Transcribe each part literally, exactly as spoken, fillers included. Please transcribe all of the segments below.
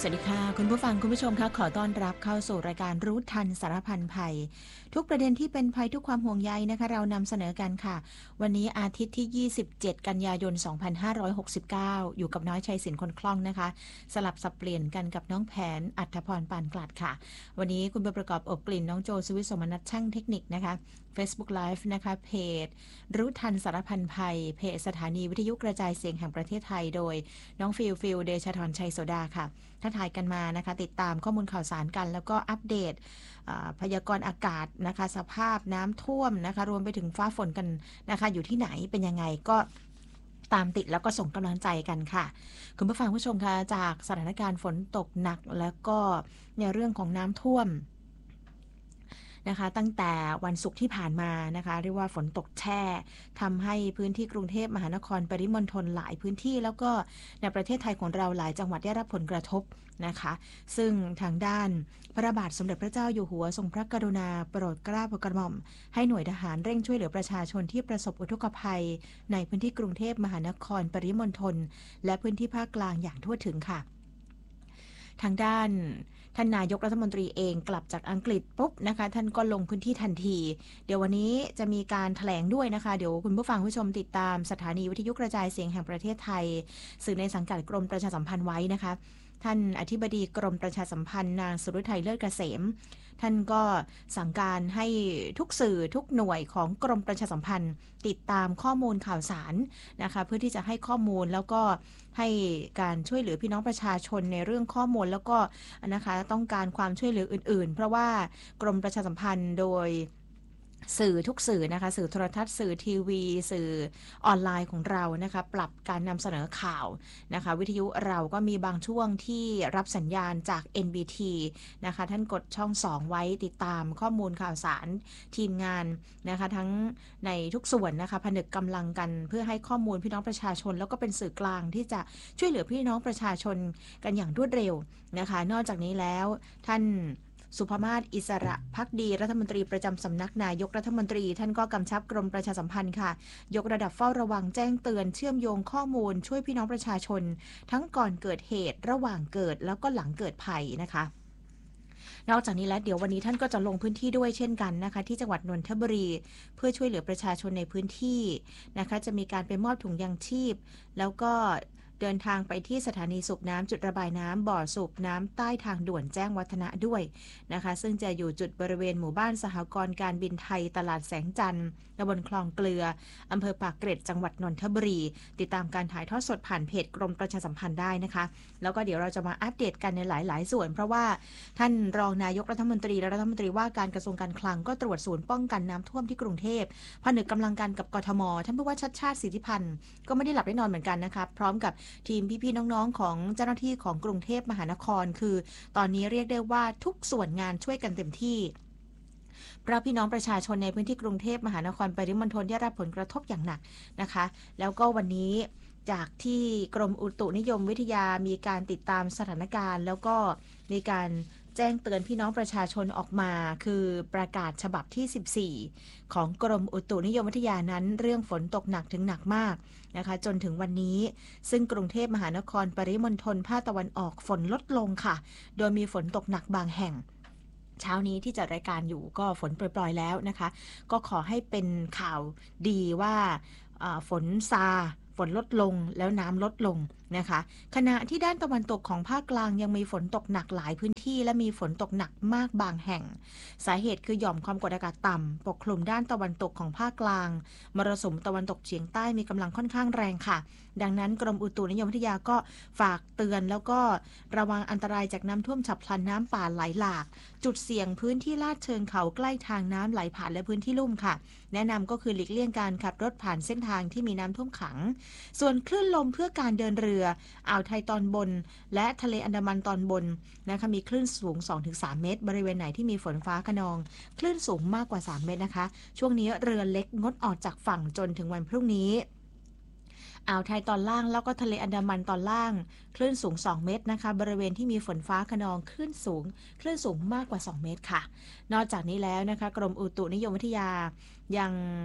สวัสดีค่ะคุณผู้ฟังคุณผู้ชมค่ะขอต้อนรับเข้าสู่รายการรู้ทันสารพันภัยทุกประเด็นที่เป็นภัยทุกความห่วงใยนะคะเรานำเสนอกันค่ะวันนี้อาทิตย์ที่ยี่สิบเจ็ดกันยายนสองพันห้าร้อยหกสิบเก้าอยู่กับน้อยชัยศิลป์คนคล่องนะคะสลับสับเปลี่ยนกันกับน้องแผนอัธพรปานกลัดค่ะวันนี้คุณประกอบอบกลิ่นน้องโจสวิทย์สมนัสช่างเทคนิคนะคะ Facebook Live นะคะเพจรู้ทันสารพันภัยเพจสถานีวิทยุกระจายเสียงแห่งประเทศไทยโดยน้องฟิลฟิลเดชธรชัยโสดาค่ะทักทายกันมานะคะติดตามข้อมูลข่าวสารกันแล้วก็อัปเดตพยากรณ์อากาศนะคะสภาพน้ำท่วมนะคะรวมไปถึงฟ้าฝนกันนะคะอยู่ที่ไหนเป็นยังไงก็ตามติดแล้วก็ส่งกำลังใจกันค่ะคุณผู้ฟังผู้ชมคะจากสถานการณ์ฝนตกหนักแล้วก็ในเรื่องของน้ำท่วมนะคะตั้งแต่วันศุกร์ที่ผ่านมานะคะเรียกว่าฝนตกแช่ทำให้พื้นที่กรุงเทพมหานครปริมณฑลหลายพื้นที่แล้วก็ในประเทศไทยของเราหลายจังหวัดได้รับผลกระทบนะคะซึ่งทางด้านพระบาทสมเด็จพระเจ้าอยู่หัวทรงพระกรุณาโปรดเกล้าโปรดกระหม่อมให้หน่วยทหารเร่งช่วยเหลือประชาชนที่ประสบอุทกภัยในพื้นที่กรุงเทพมหานครปริมณฑลและพื้นที่ภาคกลางอย่างทั่วถึงค่ะทางด้านท่านนายกรัฐมนตรีเองกลับจากอังกฤษปุ๊บนะคะท่านก็ลงพื้นที่ทันทีเดี๋ยววันนี้จะมีการแถลงด้วยนะคะเดี๋ยวคุณผู้ฟังผู้ชมติดตามสถานีวิทยุกระจายเสียงแห่งประเทศไทยสื่อในสังกัดกรมประชาสัมพันธ์ไว้นะคะท่านอธิบดีกรมประชาสัมพันธ์นางสุรุทัยเลิศเกษมท่านก็สั่งการให้ทุกสื่อทุกหน่วยของกรมประชาสัมพันธ์ติดตามข้อมูลข่าวสารนะคะเพื่อที่จะให้ข้อมูลแล้วก็ให้การช่วยเหลือพี่น้องประชาชนในเรื่องข้อมูลแล้วก็นะคะต้องการความช่วยเหลืออื่นๆเพราะว่ากรมประชาสัมพันธ์โดยสื่อทุกสื่อนะคะสื่อโทรทัศน์สื่อทีวีสื่อออนไลน์ของเรานะคะปรับการนำเสนอข่าวนะคะวิทยุเราก็มีบางช่วงที่รับสัญญาณจาก เอ็น บี ที นะคะท่านกดช่องสองไว้ติดตามข้อมูลข่าวสารทีมงานนะคะทั้งในทุกส่วนนะคะผนึกกำลังกันเพื่อให้ข้อมูลพี่น้องประชาชนแล้วก็เป็นสื่อกลางที่จะช่วยเหลือพี่น้องประชาชนกันอย่างรวดเร็วนะคะนอกจากนี้แล้วท่านสุภมาศอิสระภักดีรัฐมนตรีประจำสำนักนายกรัฐมนตรีท่านก็กำชับกรมประชาสัมพันธ์ค่ะยกระดับเฝ้าระวังแจ้งเตือนเชื่อมโยงข้อมูลช่วยพี่น้องประชาชนทั้งก่อนเกิดเหตุระหว่างเกิดแล้วก็หลังเกิดภัยนะคะนอกจากนี้แล้วเดี๋ยววันนี้ท่านก็จะลงพื้นที่ด้วยเช่นกันนะคะที่จังหวัดนนทบุรีเพื่อช่วยเหลือประชาชนในพื้นที่นะคะจะมีการไปมอบถุงยางชีพแล้วก็เดินทางไปที่สถานีสูบน้ำจุดระบายน้ำบ่อสูบน้ำใต้ทางด่วนแจ้งวัฒนะด้วยนะคะซึ่งจะอยู่จุดบริเวณหมู่บ้านสหกรณ์การบินไทยตลาดแสงจันทร์ตำบลคลองเกลืออำเภอปากเกร็ดจังหวัดนนทบุรีติดตามการถ่ายทอดสดผ่านเพจกรมประชาสัมพันธ์ได้นะคะแล้วก็เดี๋ยวเราจะมาอัปเดตกันในหลายๆส่วนเพราะว่าท่านรองนายกรัฐมนตรีและรัฐมนตรีว่าการกระทรวงการคลังก็ตรวจศูนย์ป้องกันน้ำท่วมที่กรุงเทพผนึกกำลังกันกับกทมท่านผู้ว่าชัดชาติสิทธิพันธ์ก็ไม่ได้หลับได้นอนเหมือนกันนะคะพร้อมกับทีมพี่ๆน้องๆของเจ้าหน้าที่ของกรุงเทพมหานครคือตอนนี้เรียกได้ว่าทุกส่วนงานช่วยกันเต็มที่เพราะพี่น้องประชาชนในพื้นที่กรุงเทพมหานครปริมณฑลได้รับผลกระทบอย่างหนักนะคะแล้วก็วันนี้จากที่กรมอุตุนิยมวิทยามีการติดตามสถานการณ์แล้วก็มีการแจ้งเตือนพี่น้องประชาชนออกมาคือประกาศฉบับที่สิบสี่ของกรมอุตุนิยมวิทยานั้นเรื่องฝนตกหนักถึงหนักมากนะคะจนถึงวันนี้ซึ่งกรุงเทพมหานครปริมณฑลภาคตะวันออกฝนลดลงค่ะโดยมีฝนตกหนักบางแห่งเช้านี้ที่จัดรายการอยู่ก็ฝนปล่อยๆแล้วนะคะก็ขอให้เป็นข่าวดีว่าฝนซาฝนลดลงแล้วน้ำลดลงนะคะขณะที่ด้านตะวันตกของภาคกลางยังมีฝนตกหนักหลายพื้นที่และมีฝนตกหนักมากบางแห่งสาเหตุคือหย่อมความกดอากาศต่ำปกคลุมด้านตะวันตกของภาคกลางมรสุมตะวันตกเฉียงใต้มีกำลังค่อนข้างแรงค่ะดังนั้นกรมอุตุนิยมวิทยาก็ฝากเตือนแล้วก็ระวังอันตรายจากน้ำท่วมฉับพลันน้ำป่าไหลหลากจุดเสี่ยงพื้นที่ลาดเชิงเขาใกล้ทางน้ำไหลผ่านและพื้นที่ลุ่มค่ะแนะนำก็คือหลีกเลี่ยงการขับรถผ่านเส้นทางที่มีน้ำท่วมขังส่วนคลื่นลมเพื่อการเดินเรืออ่าวไทยตอนบนและทะเลอันดามันตอนบนนะคะมีคลื่นสูง สองถึงสาม เมตรบริเวณไหนที่มีฝนฟ้าคะนองคลื่นสูงมากกว่าสามเมตรนะคะช่วงนี้เรือเล็กงดออกจากฝั่งจนถึงวันพรุ่งนี้อ่าวไทยตอนล่างแล้วก็ทะเลอันดามันตอนล่างคลื่นสูงสองเมตรนะคะบริเวณที่มีฝนฟ้าคะนองคลื่นสูงคลื่นสูงมากกว่าสองเมตรค่ะนอกจากนี้แล้วนะคะกรมอุตุนิยมวิทยายัง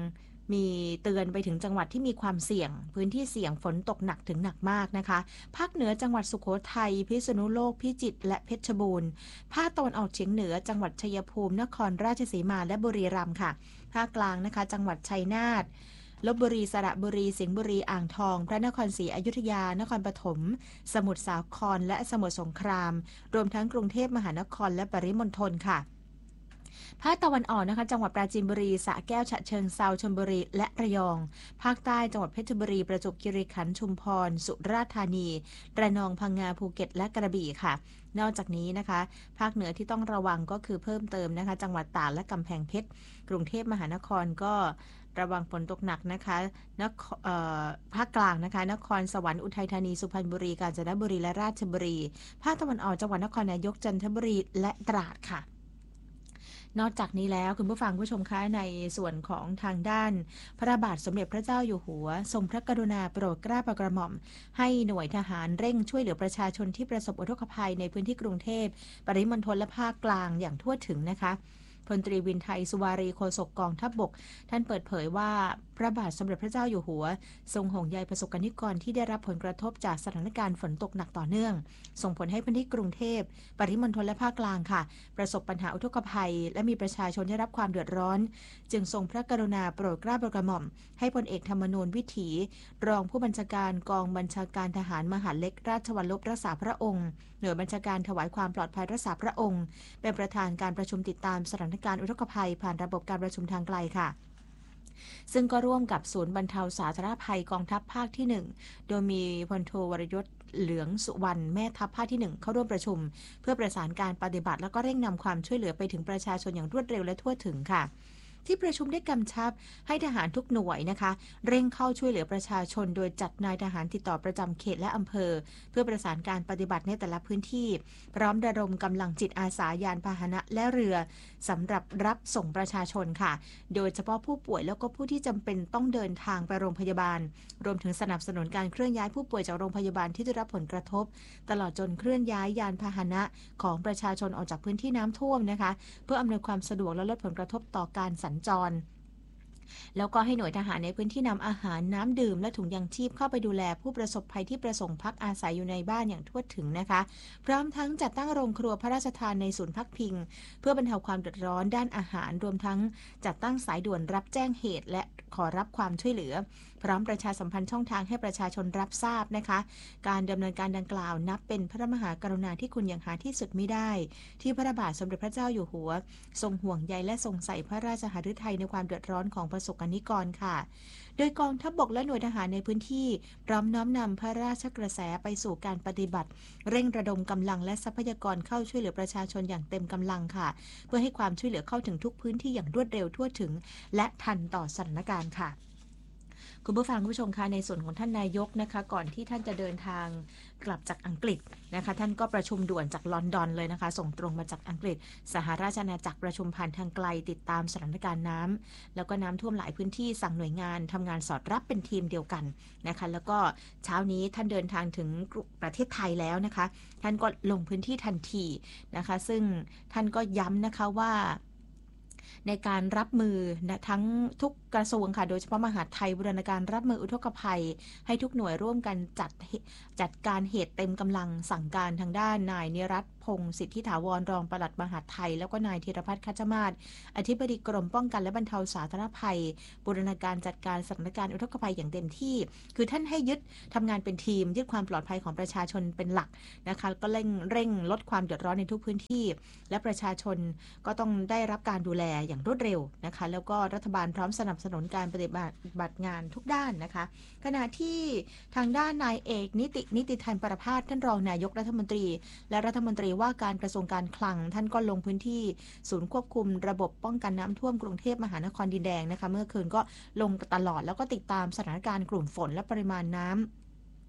มีเตือนไปถึงจังหวัดที่มีความเสี่ยงพื้นที่เสี่ยงฝนตกหนักถึงหนักมากนะคะภาคเหนือจังหวัดสุโขทัยพิษณุโลกพิจิตรและเพชรบูรณ์ภาคตะวันออกเฉียงเหนือจังหวัดชัยภูมินครราชสีมาและบุรีรัมย์ค่ะภาคกลางนะคะจังหวัดชัยนาทลพบุรีสระบุรีสิงห์บุรีอ่างทองพระนครศรีอยุธยานครปฐมสมุทรสาครและสมุทรสงครามรวมทั้งกรุงเทพมหานครและปริมณฑลค่ะภาคตะวันออกนะคะจังหวัดปราจีนบุรีสระแก้วฉะเชิงเทราชลบุรีและระยองภาคใต้จังหวัดเพชรบุรีประจวบคีรีขันธ์ชุมพรสุราษฎร์ธานีระนองพังงาภูเก็ตและกระบี่ค่ะนอกจากนี้นะคะภาคเหนือที่ต้องระวังก็คือเพิ่มเติมนะคะจังหวัดตากและกำแพงเพชรกรุงเทพมหานครก็ระวังฝนตกหนักนะคะนครภาคกลางนะคะนครสวรรค์อุทัยธานีสุพรรณบุรีกาญจนบุรีและราชบุรีภาคตะวันออกจังหวัดนครนายกจันทบุรีและตราดค่ะนอกจากนี้แล้วคุณผู้ฟังผู้ชมคะในส่วนของทางด้านพระบาทสมเด็จพระเจ้าอยู่หัวทรงพระกรุณาโปรดเกล้าโปรดกระหม่อมให้หน่วยทหารเร่งช่วยเหลือประชาชนที่ประสบอุทกภัยในพื้นที่กรุงเทพปริมณฑลและภาคกลางอย่างทั่วถึงนะคะพลตรีวินไทยสุวารีโฆษกกองทัพบกท่านเปิดเผยว่าพระบาทสมเด็จพระเจ้าอยู่หัวทรงห่วงใยประสบกนิกรที่ได้รับผลกระทบจากสถานการณ์ฝนตกหนักต่อเนื่องส่งผลให้พื้นที่กรุงเทพปริมณฑลและภาคกลางค่ะประสบปัญหาอุทกภัยและมีประชาชนได้รับความเดือดร้อนจึงทรงพระกรุณาโปรดเกล้าโปรดกระหม่อมให้พลเอกธรรมนูญวิถีรองผู้บัญชาการกองบัญชาการทหารมหาดเล็กราชวัลลบรักษาพระองค์หน่วยบัญชาการถวายความปลอดภัยรักษาพระองค์เป็นประธานการประชุมติดตามสถานการณ์อุทกภัยผ่านระบบการประชุมทางไกลค่ะซึ่งก็ร่วมกับศูนย์บรรเทาสาธารณภัยกองทัพภาคที่หนึ่งโดยมีพลโทวรยศเหลืองสุวรรณแม่ทัพภาคที่หนึ่งเข้าร่วมประชุมเพื่อประสานการปฏิบัติแล้วก็เร่งนำความช่วยเหลือไปถึงประชาชนอย่างรวดเร็วและทั่วถึงค่ะที่ประชุมได้กำชับให้ทหารทุกหน่วยนะคะเร่งเข้าช่วยเหลือประชาชนโดยจัดนายทหารติดต่อประจำเขตและอำเภอเพื่อประสานการปฏิบัติในแต่ละพื้นที่พร้อมระดมกำลังจิตอาสายานพาหนะและเรือสำหรับรับส่งประชาชนค่ะโดยเฉพาะผู้ป่วยแล้วก็ผู้ที่จำเป็นต้องเดินทางไปโรงพยาบาลรวมถึงสนับสนุนการเคลื่อนย้ายผู้ป่วยจากโรงพยาบาลที่ได้รับผลกระทบตลอดจนเคลื่อนย้ายยานพาหนะของประชาชนออกจากพื้นที่น้ำท่วมนะคะเพื่ออำนวยความสะดวกและลดผลกระทบต่อการสัญจรแล้วก็ให้หน่วยทหารในพื้นที่นำอาหารน้ำดื่มและถุงยางชีพเข้าไปดูแลผู้ประสบภัยที่ประสงค์พักอาศัยอยู่ในบ้านอย่างทั่วถึงนะคะพร้อมทั้งจัดตั้งโรงครัวพระราชทานในศูนย์พักพิงเพื่อบรรเทาความเดือดร้อนด้านอาหารรวมทั้งจัดตั้งสายด่วนรับแจ้งเหตุและขอรับความช่วยเหลือพร้อมประชาสัมพันธ์ช่องทางให้ประชาชนรับทราบนะคะการดำเนินการดังกล่าวนับเป็นพระมหากรุณาธิคุณอย่างหาที่สุดมิได้ที่พระบาทสมเด็จพระเจ้าอยู่หัวทรงห่วงใยและทรงใส่พระราชหฤทัยในความเดือดร้อนของประสบกนิกรค่ะโดยกองทัพบกและหน่วยทหารในพื้นที่พร้อมน้อมนำพระราชกระแสไปสู่การปฏิบัติเร่งระดมกำลังและทรัพยากรเข้าช่วยเหลือประชาชนอย่างเต็มกำลังค่ะเพื่อให้ความช่วยเหลือเข้าถึงทุกพื้นที่อย่างรวดเร็วทั่วถึงและทันต่อสถานการณ์ค่ะคุณผู้ฟังคุณผู้ชมคะในส่วนของท่านนายกนะคะก่อนที่ท่านจะเดินทางกลับจากอังกฤษนะคะท่านก็ประชุมด่วนจากลอนดอนเลยนะคะส่งตรงมาจากอังกฤษสหราชอาณาจักรประชุมผ่านทางไกลติดตามสถานการณ์น้ำแล้วก็น้ำท่วมหลายพื้นที่สั่งหน่วยงานทำงานสอดรับเป็นทีมเดียวกันนะคะแล้วก็เช้านี้ท่านเดินทางถึงประเทศไทยแล้วนะคะท่านก็ลงพื้นที่ทันทีนะคะซึ่งท่านก็ย้ำนะคะว่าในการรับมือนะทั้งทุกกระทรวงค่ะโดยเฉพาะมหาดไทยบูรณาการรับมืออุทกภัยให้ทุกหน่วยร่วมกันจัดจัดการเหตุเต็มกำลังสั่งการทางด้านนายนิรัตน์พงศ์สิทธิถาวรรองปลัดมหาดไทยแล้วก็นายธีรพัฒน์คัจมาศอธิบดีกรมป้องกันและบรรเทาสาธารณภัยบูรณาการจัดการสถานการณ์อุทกภัยอย่างเต็มที่คือท่านให้ยึดทำงานเป็นทีมยึดความปลอดภัยของประชาชนเป็นหลักนะคะก็เร่งเร่งลดความเดือดร้อนในทุกพื้นที่และประชาชนก็ต้องได้รับการดูแลอย่างรวดเร็วนะคะแล้วก็รัฐบาลพร้อมสนับสนุนการปฏิบัติงานทุกด้านนะคะขณะที่ทางด้านนายเอกนิตินิติธันประภาสท่านรองนายกรัฐมนตรีและรัฐมนตรีว่าการกระทรวงการคลังท่านก็ลงพื้นที่ศูนย์ควบคุมระบบป้องกันน้ำท่วมกรุงเทพมหานครดินแดงนะคะเมื่อคืนก็ลงตลอดแล้วก็ติดตามสถานการณ์กลุ่มฝนและปริมาณน้ำ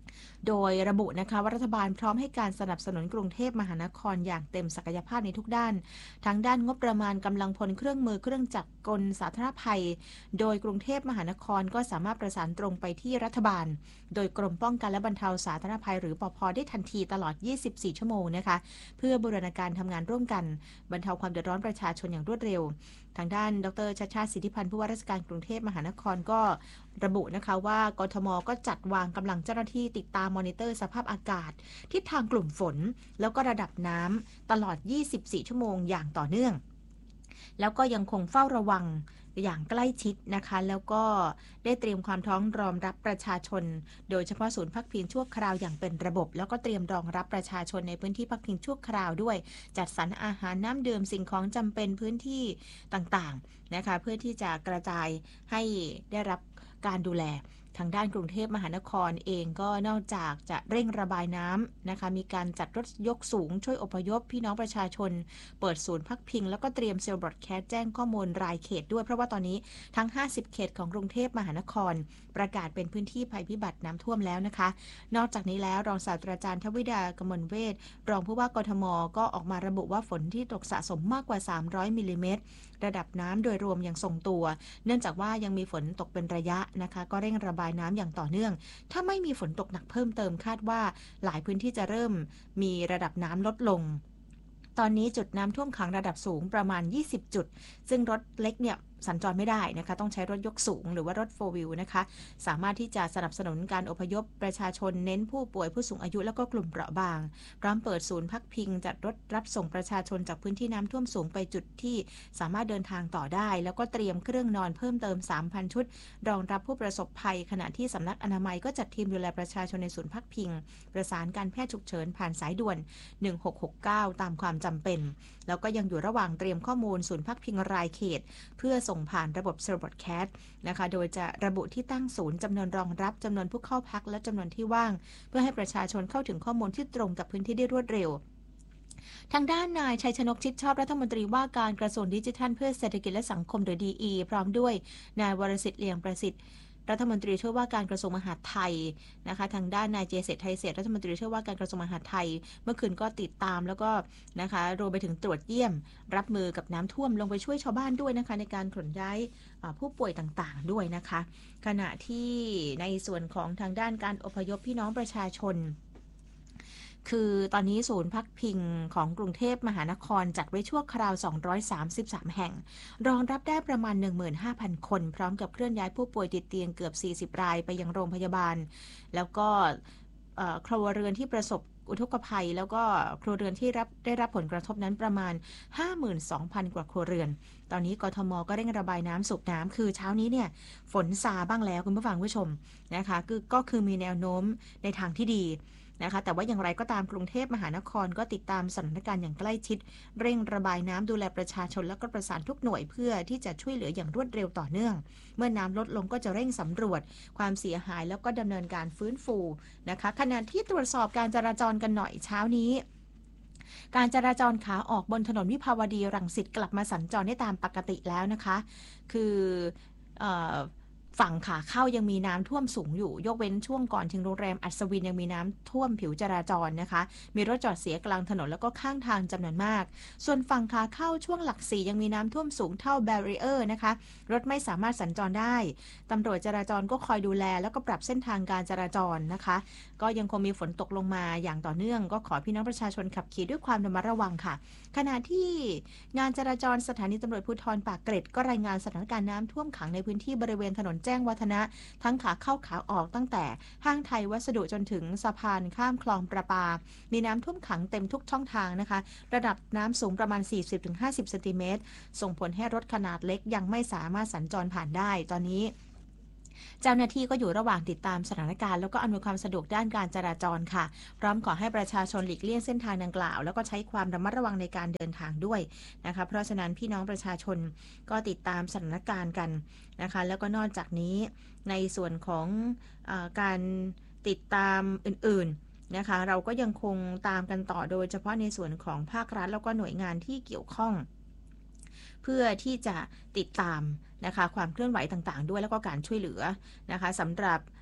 โดยระบุนะคะว่ารัฐบาลพร้อมให้การสนับสนุนกรุงเทพมหานครอย่างเต็มศักยภาพในทุกด้านทั้งด้านงบประมาณกำลังพลเครื่องมือเครื่องจักรกลสาธารณภัยโดยกรุงเทพมหานครก็สามารถประสานตรงไปที่รัฐบาลโดยกรมป้องกันและบรรเทาสาธารณภัยหรือปภ.ได้ทันทีตลอดยี่สิบสี่ชั่วโมงนะคะเพื่อบูรณาการทำงานร่วมกันบรรเทาความเดือดร้อนประชาชนอย่างรวดเร็วทางด้านดร.ชัชชาติสิทธิพันธ์ผู้ว่าราชการกรุงเทพมหานครก็ระบุนะคะว่ากทม.ก็จัดวางกำลังเจ้าหน้าที่ติดตามมอนิเตอร์สภาพอากาศทิศทางกลุ่มฝนแล้วก็ระดับน้ำตลอดยี่สิบสี่ชั่วโมงอย่างต่อเนื่องแล้วก็ยังคงเฝ้าระวังอย่างใกล้ชิดนะคะแล้วก็ได้เตรียมความพร้อมรองรับประชาชนโดยเฉพาะศูนย์พักพิงชั่วคราวอย่างเป็นระบบแล้วก็เตรียมรองรับประชาชนในพื้นที่พักพิงชั่วคราวด้วยจัดสรรอาหารน้ำดื่มสิ่งของจำเป็นพื้นที่ต่างๆนะคะเพื่อที่จะกระจายให้ได้รับการดูแลทางด้านกรุงเทพมหานครเองก็นอกจากจะเร่งระบายน้ำนะคะมีการจัดรถยกสูงช่วยอพยพพี่น้องประชาชนเปิดศูนย์พักพิงแล้วก็เตรียมเซลล์บรอดแคสต์แจ้งข้อมูลรายเขตด้วยเพราะว่าตอนนี้ทั้งห้าสิบเขตของกรุงเทพมหานครประกาศเป็นพื้นที่ภัยพิบัติน้ำท่วมแล้วนะคะนอกจากนี้แล้วรองศาสตราจารย์ทวิดากมลเวชรองผู้ว่ากทมก็ออกมาระบุว่าฝนที่ตกสะสมมากกว่าสามร้อยมิลลิเมตรระดับน้ำโดยรวมยังทรงตัวเนื่องจากว่ายังมีฝนตกเป็นระยะนะคะก็เร่งระบายน้ำอย่างต่อเนื่องถ้าไม่มีฝนตกหนักเพิ่มเติมคาดว่าหลายพื้นที่จะเริ่มมีระดับน้ำลดลงตอนนี้จุดน้ำท่วมขังระดับสูงประมาณยี่สิบจุดซึ่งรถเล็กเนี่ยสัญจรไม่ได้นะคะต้องใช้รถยกสูงหรือว่ารถโฟร์วิวนะคะสามารถที่จะสนับสนุนการอพยพประชาชนเน้นผู้ป่วยผู้สูงอายุแล้วก็กลุ่มเปราะบางพร้อมเปิดศูนย์พักพิงจัดรถรับส่งประชาชนจากพื้นที่น้ำท่วมสูงไปจุดที่สามารถเดินทางต่อได้แล้วก็เตรียมเครื่องนอนเพิ่มเติม สามพัน ชุดรองรับผู้ประสบภัยขณะที่สำนักอนามัยก็จัดทีมดูแลประชาชนในศูนย์พักพิงประสานการแพทย์ฉุกเฉินผ่านสายด่วนหนึ่งหกหกเก้าตามความจำเป็นแล้วก็ยังอยู่ระหว่างเตรียมข้อมูลศูนย์พักพิงรายเขตเพื่อส่งผ่านระบบเซลล์บรอดแคสต์นะคะโดยจะระบุที่ตั้งศูนย์จำนวนรองรับจำนวนผู้เข้าพักและจำนวนที่ว่างเพื่อให้ประชาชนเข้าถึงข้อมูลที่ตรงกับพื้นที่ได้รวดเร็วทางด้านนายชัยชนกชิดชอบรัฐมนตรีว่าการกระทรวงดิจิทัลเพื่อเศรษฐกิจและสังคมหรือ ดี อี พร้อมด้วยนายวรสิทธิ์เลียงประสิทธิ์รัฐมนตรีช่วยว่าการกระทรวงมหาดไทยนะคะทางด้านนายเจเษตรไทยเศรษฐ์รัฐมนตรีช่วยว่าการกระทรวงมหาดไทยเมื่อคืนก็ติดตามแล้วก็นะคะรวมไปถึงตรวจเยี่ยมรับมือกับน้ำท่วมลงไปช่วยชาวบ้านด้วยนะคะในการขนย้ายผู้ป่วยต่างๆด้วยนะคะขณะที่ในส่วนของทางด้านการอพยพพี่น้องประชาชนคือตอนนี้ศูนย์พักพิงของกรุงเทพมหานครจัดไว้ชั่วคราวสองร้อยสามสิบสามแห่งรองรับได้ประมาณ หนึ่งหมื่นห้าพัน คนพร้อมกับเคลื่อนย้ายผู้ป่วยติดเตียงเกือบสี่สิบรายไปยังโรงพยาบาลแล้วก็ครัวเรือนที่ประสบอุทกภัยแล้วก็ครัวเรือนที่รับได้รับผลกระทบนั้นประมาณ ห้าหมื่นสองพัน กว่าครัวเรือนตอนนี้กทม.ก็เร่งระบายน้ำสูบน้ำคือเช้านี้เนี่ยฝนซาบ้างแล้วคุณผู้ฟังผู้ชมนะคะคือก็คือมีแนวโน้มในทางที่ดีนะคะแต่ว่าอย่างไรก็ตามกรุงเทพมหานครก็ติดตามสถานการณ์อย่างใกล้ชิดเร่งระบายน้ำดูแลประชาชนและก็ประสานทุกหน่วยเพื่อที่จะช่วยเหลืออย่างรวดเร็วต่อเนื่องเมื่อน้ำลดลงก็จะเร่งสำรวจความเสียหายแล้วก็ดำเนินการฟื้นฟูนะคะขณะที่ตรวจสอบการจราจรกันหน่อยเช้านี้การจราจรขาออกบนถนนวิภาวดีรังสิตกลับมาสัญจรได้ตามปกติแล้วนะคะคือเอ่อฝั่งขาเข้ายังมีน้ำท่วมสูงอยู่ยกเว้นช่วงก่อนถึงโรงแรมอัศวินยังมีน้ำท่วมผิวจราจรนะคะมีรถจอดเสียกลางถนนแล้วก็ข้างทางจำนวนมากส่วนฝั่งขาเข้าช่วงหลักสี่ยังมีน้ำท่วมสูงเท่าแบรีเออร์นะคะรถไม่สามารถสัญจรได้ตำรวจจราจรก็คอยดูแลแล้วก็ปรับเส้นทางการจราจรนะคะก็ยังคงมีฝนตกลงมาอย่างต่อเนื่องก็ขอพี่น้องประชาชนขับขี่ด้วยความระมัดระวังค่ะขณะที่งานจราจรสถานีตำรวจภูธรปากเกร็ดก็รายงานสถานการณ์น้ำท่วมขังในพื้นที่บริเวณถนนแจ้งวัฒนะทั้งขาเข้าขาออกตั้งแต่ห้างไทยวัสดุจนถึงสะพานข้ามคลองประปามีน้ำท่วมขังเต็มทุกช่องทางนะคะระดับน้ำสูงประมาณ สี่สิบถึงห้าสิบ เซนติเมตรส่งผลให้รถขนาดเล็กยังไม่สามารถสัญจรผ่านได้ตอนนี้เจ้าหน้าที่ก็อยู่ระหว่างติดตามสถานการณ์แล้วก็อำนวยความสะดวกด้านการจราจรค่ะพร้อมขอให้ประชาชนหลีกเลี่ยงเส้นทางดังกล่าวแล้วก็ใช้ความระมัดระวังในการเดินทางด้วยนะคะเพราะฉะนั้นพี่น้องประชาชนก็ติดตามสถานการณ์กันนะคะแล้วก็นอกจากนี้ในส่วนของเอ่อการติดตามอื่นๆนะคะเราก็ยังคงตามกันต่อโดยเฉพาะในส่วนของภาครัฐแล้วก็หน่วยงานที่เกี่ยวข้องเพื่อที่จะติดตามนะคะความเคลื่อนไหวต่างๆด้วยแล้วก็การช่วยเหลือนะคะสำหรับ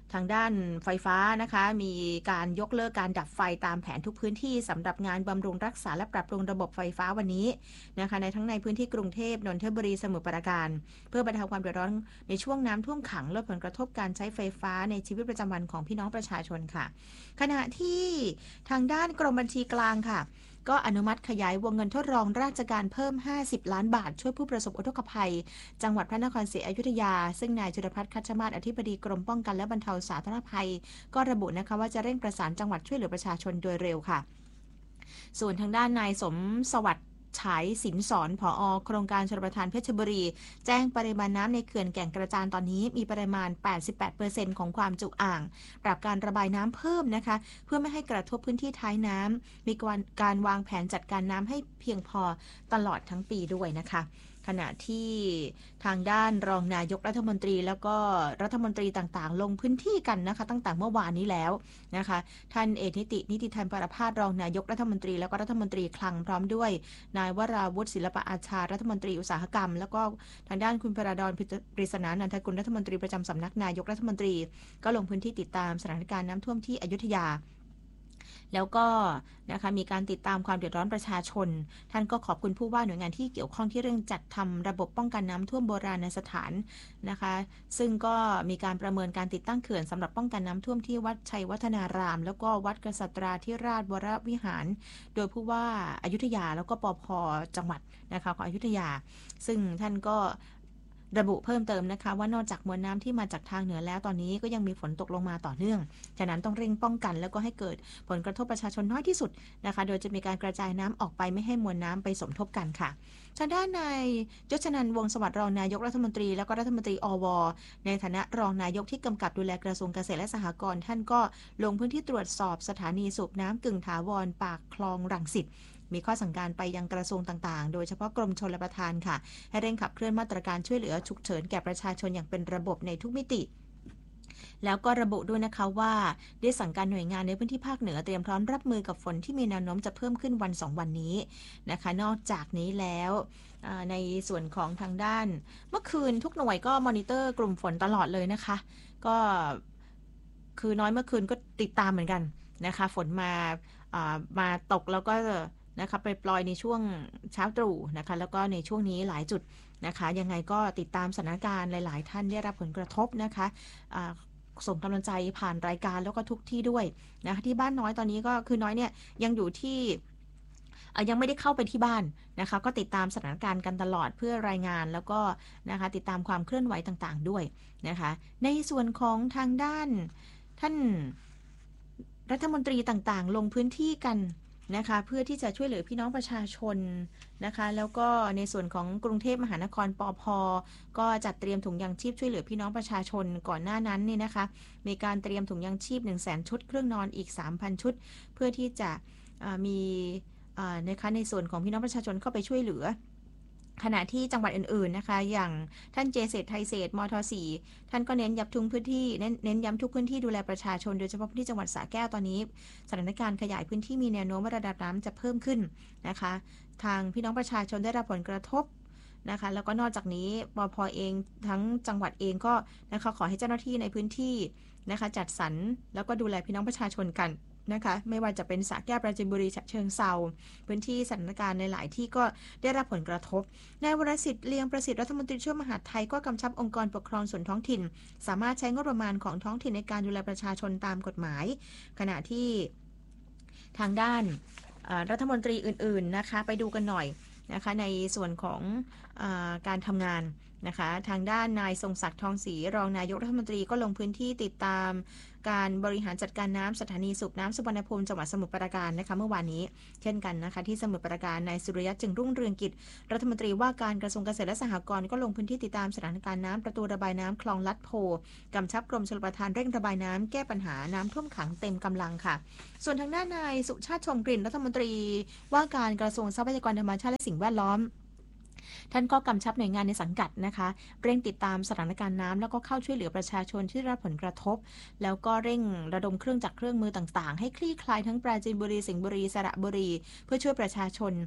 ทางด้านไฟฟ้านะคะมีการยกเลิกการดับไฟตามแผนทุกพื้นที่สำหรับงานบำรุงรักษาและปรับปรุงระบบไฟฟ้าวันนี้นะคะในทั้งในพื้นที่กรุงเทพนนทบุรีสมุทรปราการเพื่อบรรเทาความเดือดร้อนในช่วงน้ำท่วมขังลดผลกระทบการใช้ไฟฟ้าในชีวิตประจำวันของพี่น้องประชาชนค่ะขณะที่ทางด้านกรมบัญชีกลางค่ะก็อนุมัติขยายวงเงินทดลองราชการเพิ่มห้าสิบล้านบาทช่วยผู้ประสบอุทกภัยจังหวัดพระนครศรีอยุธยาซึ่งนายจุลพัฒน์คัชมาศอธิบดีกรมป้องกันและบรรเทาสาธารณภัยก็ระบุนะคะว่าจะเร่งประสานจังหวัดช่วยเหลือประชาชนโดยเร็วค่ะส่วนทางด้านนายสมสวัสดิ์ฉายสินสอนผอโครงการชลประทานเพชรบุรีแจ้งปริมาณน้ำในเขื่อนแก่งกระจานตอนนี้มีปริมาณ แปดสิบแปดเปอร์เซ็นต์ ของความจุอ่างปรับการระบายน้ำเพิ่มนะคะเพื่อไม่ให้กระทบพื้นที่ท้ายน้ำมีการวางแผนจัดการน้ำให้เพียงพอตลอดทั้งปีด้วยนะคะขณะที่ทางด้านรองนายกรัฐมนตรีแล้วก็รัฐมนตรีต่างๆลงพื้นที่กันนะคะตั้งแต่เมื่อวานนี้แล้วนะคะท่านเอกนิตินิติธรรมปรภาสรองนายกรัฐมนตรีแล้วก็รัฐมนตรีคลังพร้อมด้วยนายวราวุฒิศิลปอาชารัฐมนตรีอุตสาหกรรมแล้วก็ทางด้านคุณพระดอนปริศนานันทกุลรัฐมนตรีประจำสำนักนายกรัฐมนตรีก็ลงพื้นที่ติดตามสถานการณ์น้ำท่วมที่อยุธยาแล้วก็นะคะมีการติดตามความเดือดร้อนประชาชนท่านก็ขอบคุณผู้ว่าหน่วยงานที่เกี่ยวข้องที่เร่งจัดทำระบบป้องกันน้ำท่วมโบราณสถานนะคะซึ่งก็มีการประเมินการติดตั้งเขื่อนสำหรับป้องกันน้ำท่วมที่วัดชัยวัฒนารามแล้วก็วัดกษัตราธิราชวรวิหารโดยผู้ว่าอยุธยาแล้วก็ปภ.จังหวัดนะคะของอยุธยาซึ่งท่านก็ระบุเพิ่มเติมนะคะว่านอกจากมวลน้ำที่มาจากทางเหนือแล้วตอนนี้ก็ยังมีฝนตกลงมาต่อเนื่องฉะนั้นต้องเร่งป้องกันแล้วก็ให้เกิดผลกระทบประชาชนน้อยที่สุดนะคะโดยจะมีการกระจายน้ำออกไปไม่ให้มวลน้ำไปสมทบกันค่ะทางด้านนายยศนันท์วงศ์สวัสดิ์รองนายกรัฐมนตรีแล้วก็รัฐมนตรีอวในฐานะรองนายกที่กำกับดูแลกระทรวงเกษตรและสหกรณ์ท่านก็ลงพื้นที่ตรวจสอบสถานีสูบน้ำกึ่งถาวรปากคลองรังสิตมีข้อสั่งการไปยังกระทรวงต่างๆโดยเฉพาะกรมชลประทานค่ะให้เร่งขับเคลื่อนมาตรการช่วยเหลือฉุกเฉินแก่ประชาชนอย่างเป็นระบบในทุกมิติแล้วก็ระบุด้วยนะคะว่าได้สั่งการหน่วยงานในพื้นที่ภาคเหนือเตรียมพร้อมรับมือกับฝนที่มีแนวโน้มจะเพิ่มขึ้นวันสองวันนี้นะคะนอกจากนี้แล้วในส่วนของทางด้านเมื่อคืนทุกหน่วยก็มอนิเตอร์กลุ่มฝนตลอดเลยนะคะก็คือน้อยเมื่อคืนก็ติดตามเหมือนกันนะคะฝนมามาตกแล้วก็นะคะไปปล่อยในช่วงเช้าตรู่นะคะแล้วก็ในช่วงนี้หลายจุดนะคะยังไงก็ติดตามสถานการณ์หลายๆท่านได้รับผลกระทบนะคะส่งกำลังใจผ่านรายการแล้วก็ทุกที่ด้วยนะคะที่บ้านน้อยตอนนี้ก็คือน้อยเนี่ยยังอยู่ที่ยังไม่ได้เข้าไปที่บ้านนะคะก็ติดตามสถานการณ์กันตลอดเพื่อรายงานแล้วก็นะคะติดตามความเคลื่อนไหวต่างๆด้วยนะคะในส่วนของทางด้านท่านรัฐมนตรีต่างๆลงพื้นที่กันนะคะเพื่อที่จะช่วยเหลือพี่น้องประชาชนนะคะแล้วก็ในส่วนของกรุงเทพมหานครปภ.ก็จัดเตรียมถุงยางชีพช่วยเหลือพี่น้องประชาชนก่อนหน้านั้นนี่นะคะมีการเตรียมถุงยางชีพ หนึ่งแสน ชุดเครื่องนอนอีก สามพัน ชุดเพื่อที่จะมีนะคะในส่วนของพี่น้องประชาชนเข้าไปช่วยเหลือขณะที่จังหวัดอื่นๆนะคะอย่างท่านเจเศรษฐ์ไทยเศรษฐ์มทสี่ท่านก็เน้นย้ำทุกพื้นที่เน้นเน้นย้ำทุกพื้นที่ดูแลประชาชนโดยเฉพาะพื้นที่จังหวัดสระแก้วตอนนี้สถานการณ์ขยายพื้นที่มีแนวโน้มว่าระดับน้ำจะเพิ่มขึ้นนะคะทางพี่น้องประชาชนได้รับผลกระทบนะคะแล้วก็นอกจากนี้ปภ.เองทั้งจังหวัดเองก็นะคะขอให้เจ้าหน้าที่ในพื้นที่นะคะจัดสรรแล้วก็ดูแลพี่น้องประชาชนกันนะคะไม่ว่าจะเป็นสระแก้วปราจีนบุรีฉะเชิงเทราพื้นที่สถานการณ์ในหลายที่ก็ได้รับผลกระทบนายวรสิทธิ์เลียงประสิทธิ์รัฐมนตรีช่วยมหาดไทยก็กำชับองค์กรปกครองส่วนท้องถิ่นสามารถใช้งบประมาณของท้องถิ่นในการดูแลประชาชนตามกฎหมายขณะที่ทางด้านรัฐมนตรีอื่นๆนะคะไปดูกันหน่อยนะคะในส่วนของอาการทำงานนะคะทางด้านนายทรงศักดิ์ทองศรีรองนายกรัฐมนตรีก็ลงพื้นที่ติดตามการบริหารจัดการน้ำสถานีสูบน้ำสุวรรณภูมิจังหวัดสมุทรปราการนะคะเมื่อวานนี้เช่นกันนะคะที่สมุทรปราการนายสุริยะจึงรุ่งเรืองกิจรัฐมนตรีว่าการกระทรวงเกษตรและสหกรณ์ก็ลงพื้นที่ติดตามสถานการณ์น้ำประตูระบายน้ำคลองลัดโพกำชับกรมชลประทานเร่งระบายน้ำแก้ปัญหาน้ำท่วมขังเต็มกำลังค่ะส่วนทางด้านนายสุชาติชมกลิ่นรัฐมนตรีว่าการกระทรวงทรัพยากรธรรมชาติและสิ่งแวดล้อมท่านก็กำชับหน่วยงานในสังกัดนะคะเร่งติดตามสถานการณ์น้ำแล้วก็เข้าช่วยเหลือประชาชนที่ได้รับผลกระทบแล้วก็เร่งระดมเครื่องจักรเครื่องมือต่างๆให้คลี่คลายทั้งปราจีนบุรีสิงห์บุรีสระบุรีเพื่อช่วยประชาชน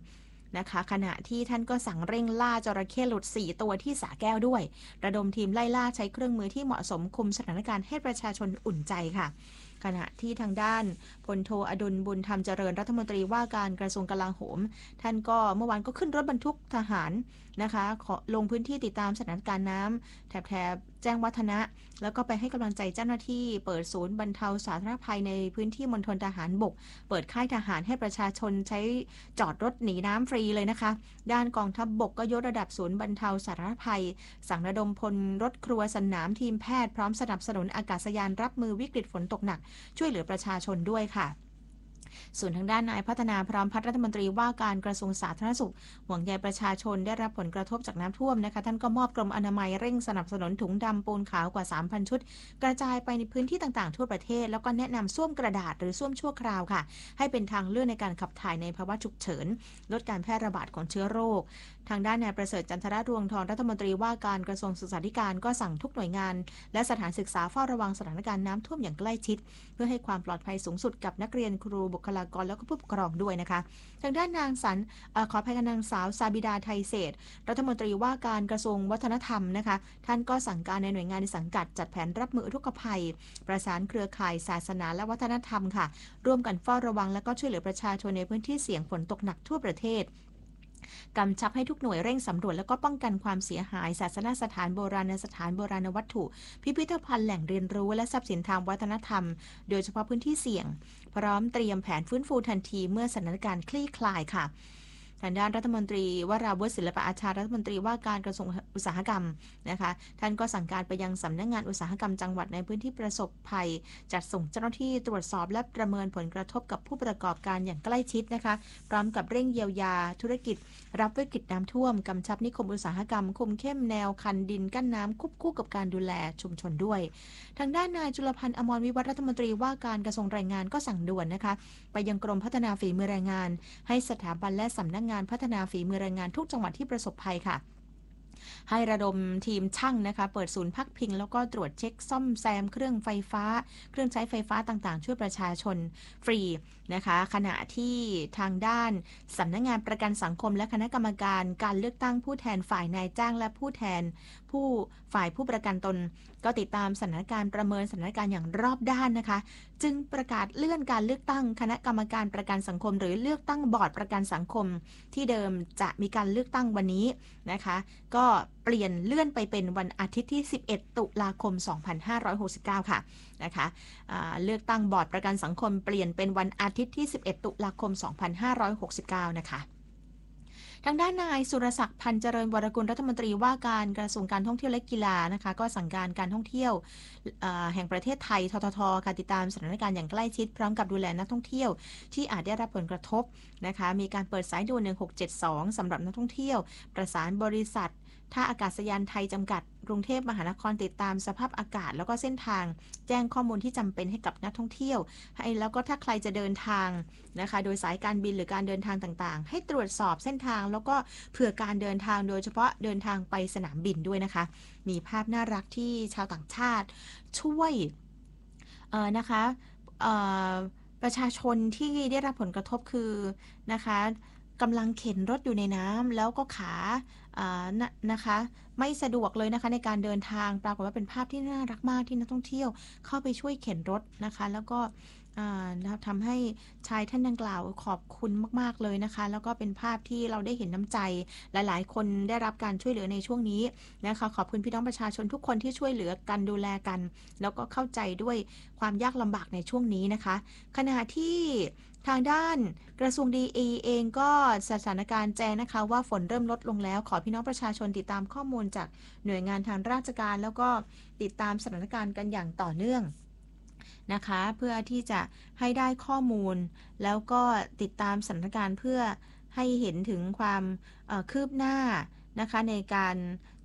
นะคะขณะที่ท่านก็สั่งเร่งล่าจระเข้หลุดสี่ตัวที่สระแก้วด้วยระดมทีมไล่ล่าใช้เครื่องมือที่เหมาะสมคุมสถานการณ์ให้ประชาชนอุ่นใจค่ะขณะที่ทางด้านพลโทอดุลบุญธรรมเจริญรัฐมนตรีว่าการกระทรวงกลาโหมท่านก็เมื่อวานก็ขึ้นรถบรรทุกทหารนะคะลงพื้นที่ติดตามสถานการณ์น้ำแถบแถบแจ้งวัฒนะแล้วก็ไปให้กำลังใจเจ้าหน้าที่เปิดศูนย์บรรเทาสาธารณภัยในพื้นที่มณฑลทหารบกเปิดค่ายทหารให้ประชาชนใช้จอดรถหนีน้ำฟรีเลยนะคะด้านกองทัพบกก็ยกระดับศูนย์บรรเทาสาธารณภัยสั่งระดมพลรถครัวสนามทีมแพทย์พร้อมสนับสนุนอากาศยานรับมือวิกฤตฝนตกหนักช่วยเหลือประชาชนด้วยค่ะส่วนทางด้านนายพัฒนาพร้อมพัฒน์รัฐมนตรีว่าการกระทรวงสาธารณสุขห่วงใยประชาชนได้รับผลกระทบจากน้ำท่วมนะคะท่านก็มอบกรมอนามัยเร่งสนับสนุนถุงดำปูนขาวกว่า สามพัน ชุดกระจายไปในพื้นที่ต่างๆทั่วประเทศแล้วก็แนะนำส้วมกระดาษหรือส้วมชั่วคราวค่ะให้เป็นทางเลือกในการขับถ่ายในภาวะฉุกเฉินลดการแพร่ระบาดของเชื้อโรคทางด้านนายประเสริฐจันทรรวงทองรัฐมนตรีว่าการกระทรวงศึกษาธิการก็สั่งทุกหน่วยงานและสถานศึกษาเฝ้าระวังสถานการณ์น้ำท่วมอย่างใกล้ชิดเพื่อให้ความปลอดภัยสูงสุดกับนักเรียนครูบุคลากรแล้วก็ผู้ปกครองด้วยนะคะทางด้านนางสันขออภัยนางสาวซาบิดาไทยเศษรัฐมนตรีว่าการกระทรวงวัฒนธรรมนะคะท่านก็สั่งการในหน่วยงานในสังกัดจัดแผนรับมืออุทกภัยประสานเครือข่ายศาสนาและวัฒนธรรมค่ะร่วมกันเฝ้าระวังและก็ช่วยเหลือประชาชนในพื้นที่เสี่ยงฝนตกหนักทั่วประเทศกำชับให้ทุกหน่วยเร่งสำรวจและก็ป้องกันความเสียหายศาสนสถานโบราณสถานโบราณวัตถุพิพิธภัณฑ์แหล่งเรียนรู้และทรัพย์สินทางวัฒนธรรมโดยเฉพาะพื้นที่เสี่ยงพร้อมเตรียมแผนฟื้นฟูทันทีเมื่อสถานการณ์คลี่คลายค่ะทางด้านรัฐมนตรีวราวุฒิศิลปอาชารัฐมนตรีว่าการกระทรวงอุตสาหกรรมนะคะท่านก็สั่งการไปยังสำนักงานอุตสาหกรรมจังหวัดในพื้นที่ประสบภัยจัดส่งเจ้าหน้าที่ตรวจสอบและประเมินผลกระทบกับผู้ประกอบการอย่างใกล้ชิดนะคะพร้อมกับเร่งเยียวยาธุรกิจรับวิกฤตน้ำท่วมกำชับนิคมอุตสาหกรรมคุมเข้มแนวคันดินกั้นน้ำควบคู่กับการดูแลชุมชนด้วยทางด้านนายจุลพันธ์อมรวิวัฒน์รัฐมนตรีว่าการกระทรวงแรงงานก็สั่งด่วนนะคะไปยังกรมพัฒนาฝีมือแรงงานให้สถาบันและสำนักงานพัฒนาฝีมือแรงงานทุกจังหวัดที่ประสบภัยค่ะให้ระดมทีมช่างนะคะเปิดศูนย์พักพิงแล้วก็ตรวจเช็คซ่อมแซมเครื่องไฟฟ้าเครื่องใช้ไฟฟ้าต่างๆช่วยประชาชนฟรีนะคะขณะที่ทางด้านสำนักงานประกันสังคมและคณะกรรมการการเลือกตั้งผู้แทนฝ่ายนายจ้างและผู้แทนผู้ฝ่ายผู้ประกันตนก็ติดตามสถานการณ์ประเมินสถานการณ์อย่างรอบด้านนะคะจึงประกาศเลื่อนการเลือกตั้งคณะกรรมการประกันสังคมหรือเลือกตั้งบอร์ดประกันสังคมที่เดิมจะมีการเลือกตั้งวันนี้นะคะก็เปลี่ยนเลื่อนไปเป็นวันอาทิตย์ที่สิบเอ็ดตุลาคมสองพันห้าร้อยหกสิบเก้าค่ะนะคะเลือกตั้งบอร์ดประกันสังคมเปลี่ยนเป็นวันอาทิตย์ที่สิบเอ็ดตุลาคมสองพันห้าร้อยหกสิบเก้านะคะทางด้านนายสุรศักดิ์พันเจริญวรกุลรัฐมนตรีว่าการกระทรวงการท่องเที่ยวและกีฬานะคะก็สั่งการการท่องเที่ยวแห่งประเทศไทยทททการติดตามสถานการณ์อย่างใกล้ชิดพร้อมกับดูแลนักท่องเที่ยวที่อาจได้รับผลกระทบนะคะมีการเปิดสายด่วนหนึ่งหกเจ็ดสองสำหรับนักท่องเที่ยวประสานบริษัทท่าอากาศยานไทยจำกัดกรุงเทพมหานครติดตามสภาพอากาศแล้วก็เส้นทางแจ้งข้อมูลที่จำเป็นให้กับนักท่องเที่ยวให้แล้วก็ถ้าใครจะเดินทางนะคะโดยสายการบินหรือการเดินทางต่างๆให้ตรวจสอบเส้นทางแล้วก็เผื่อการเดินทางโดยเฉพาะเดินทางไปสนามบินด้วยนะคะมีภาพน่ารักที่ชาวต่างชาติช่วยเอ่อนะคะเอ่อประชาชนที่ได้รับผลกระทบคือนะคะกำลังเข็นรถอยู่ในน้ำแล้วก็ขานะคะไม่สะดวกเลยนะคะในการเดินทางปรากฏว่าเป็นภาพที่น่ารักมากที่นักท่องเที่ยวเข้าไปช่วยเข็นรถนะคะแล้วก็ทำให้ชายท่านดังกล่าวขอบคุณมากๆเลยนะคะแล้วก็เป็นภาพที่เราได้เห็นน้ำใจหลายๆคนได้รับการช่วยเหลือในช่วงนี้นะคะขอบคุณพี่น้องประชาชนทุกคนที่ช่วยเหลือกันดูแลกันแล้วก็เข้าใจด้วยความยากลำบากในช่วงนี้นะคะขณะที่ทางด้านกระทรวงดีเอเองก็สถานการณ์แจ้งนะคะว่าฝนเริ่มลดลงแล้วขอพี่น้องประชาชนติดตามข้อมูลจากหน่วยงานทางราชการแล้วก็ติดตามสถานการณ์กันอย่างต่อเนื่องนะคะเพื่อที่จะให้ได้ข้อมูลแล้วก็ติดตามสถานการณ์เพื่อให้เห็นถึงความคืบหน้านะคะในการ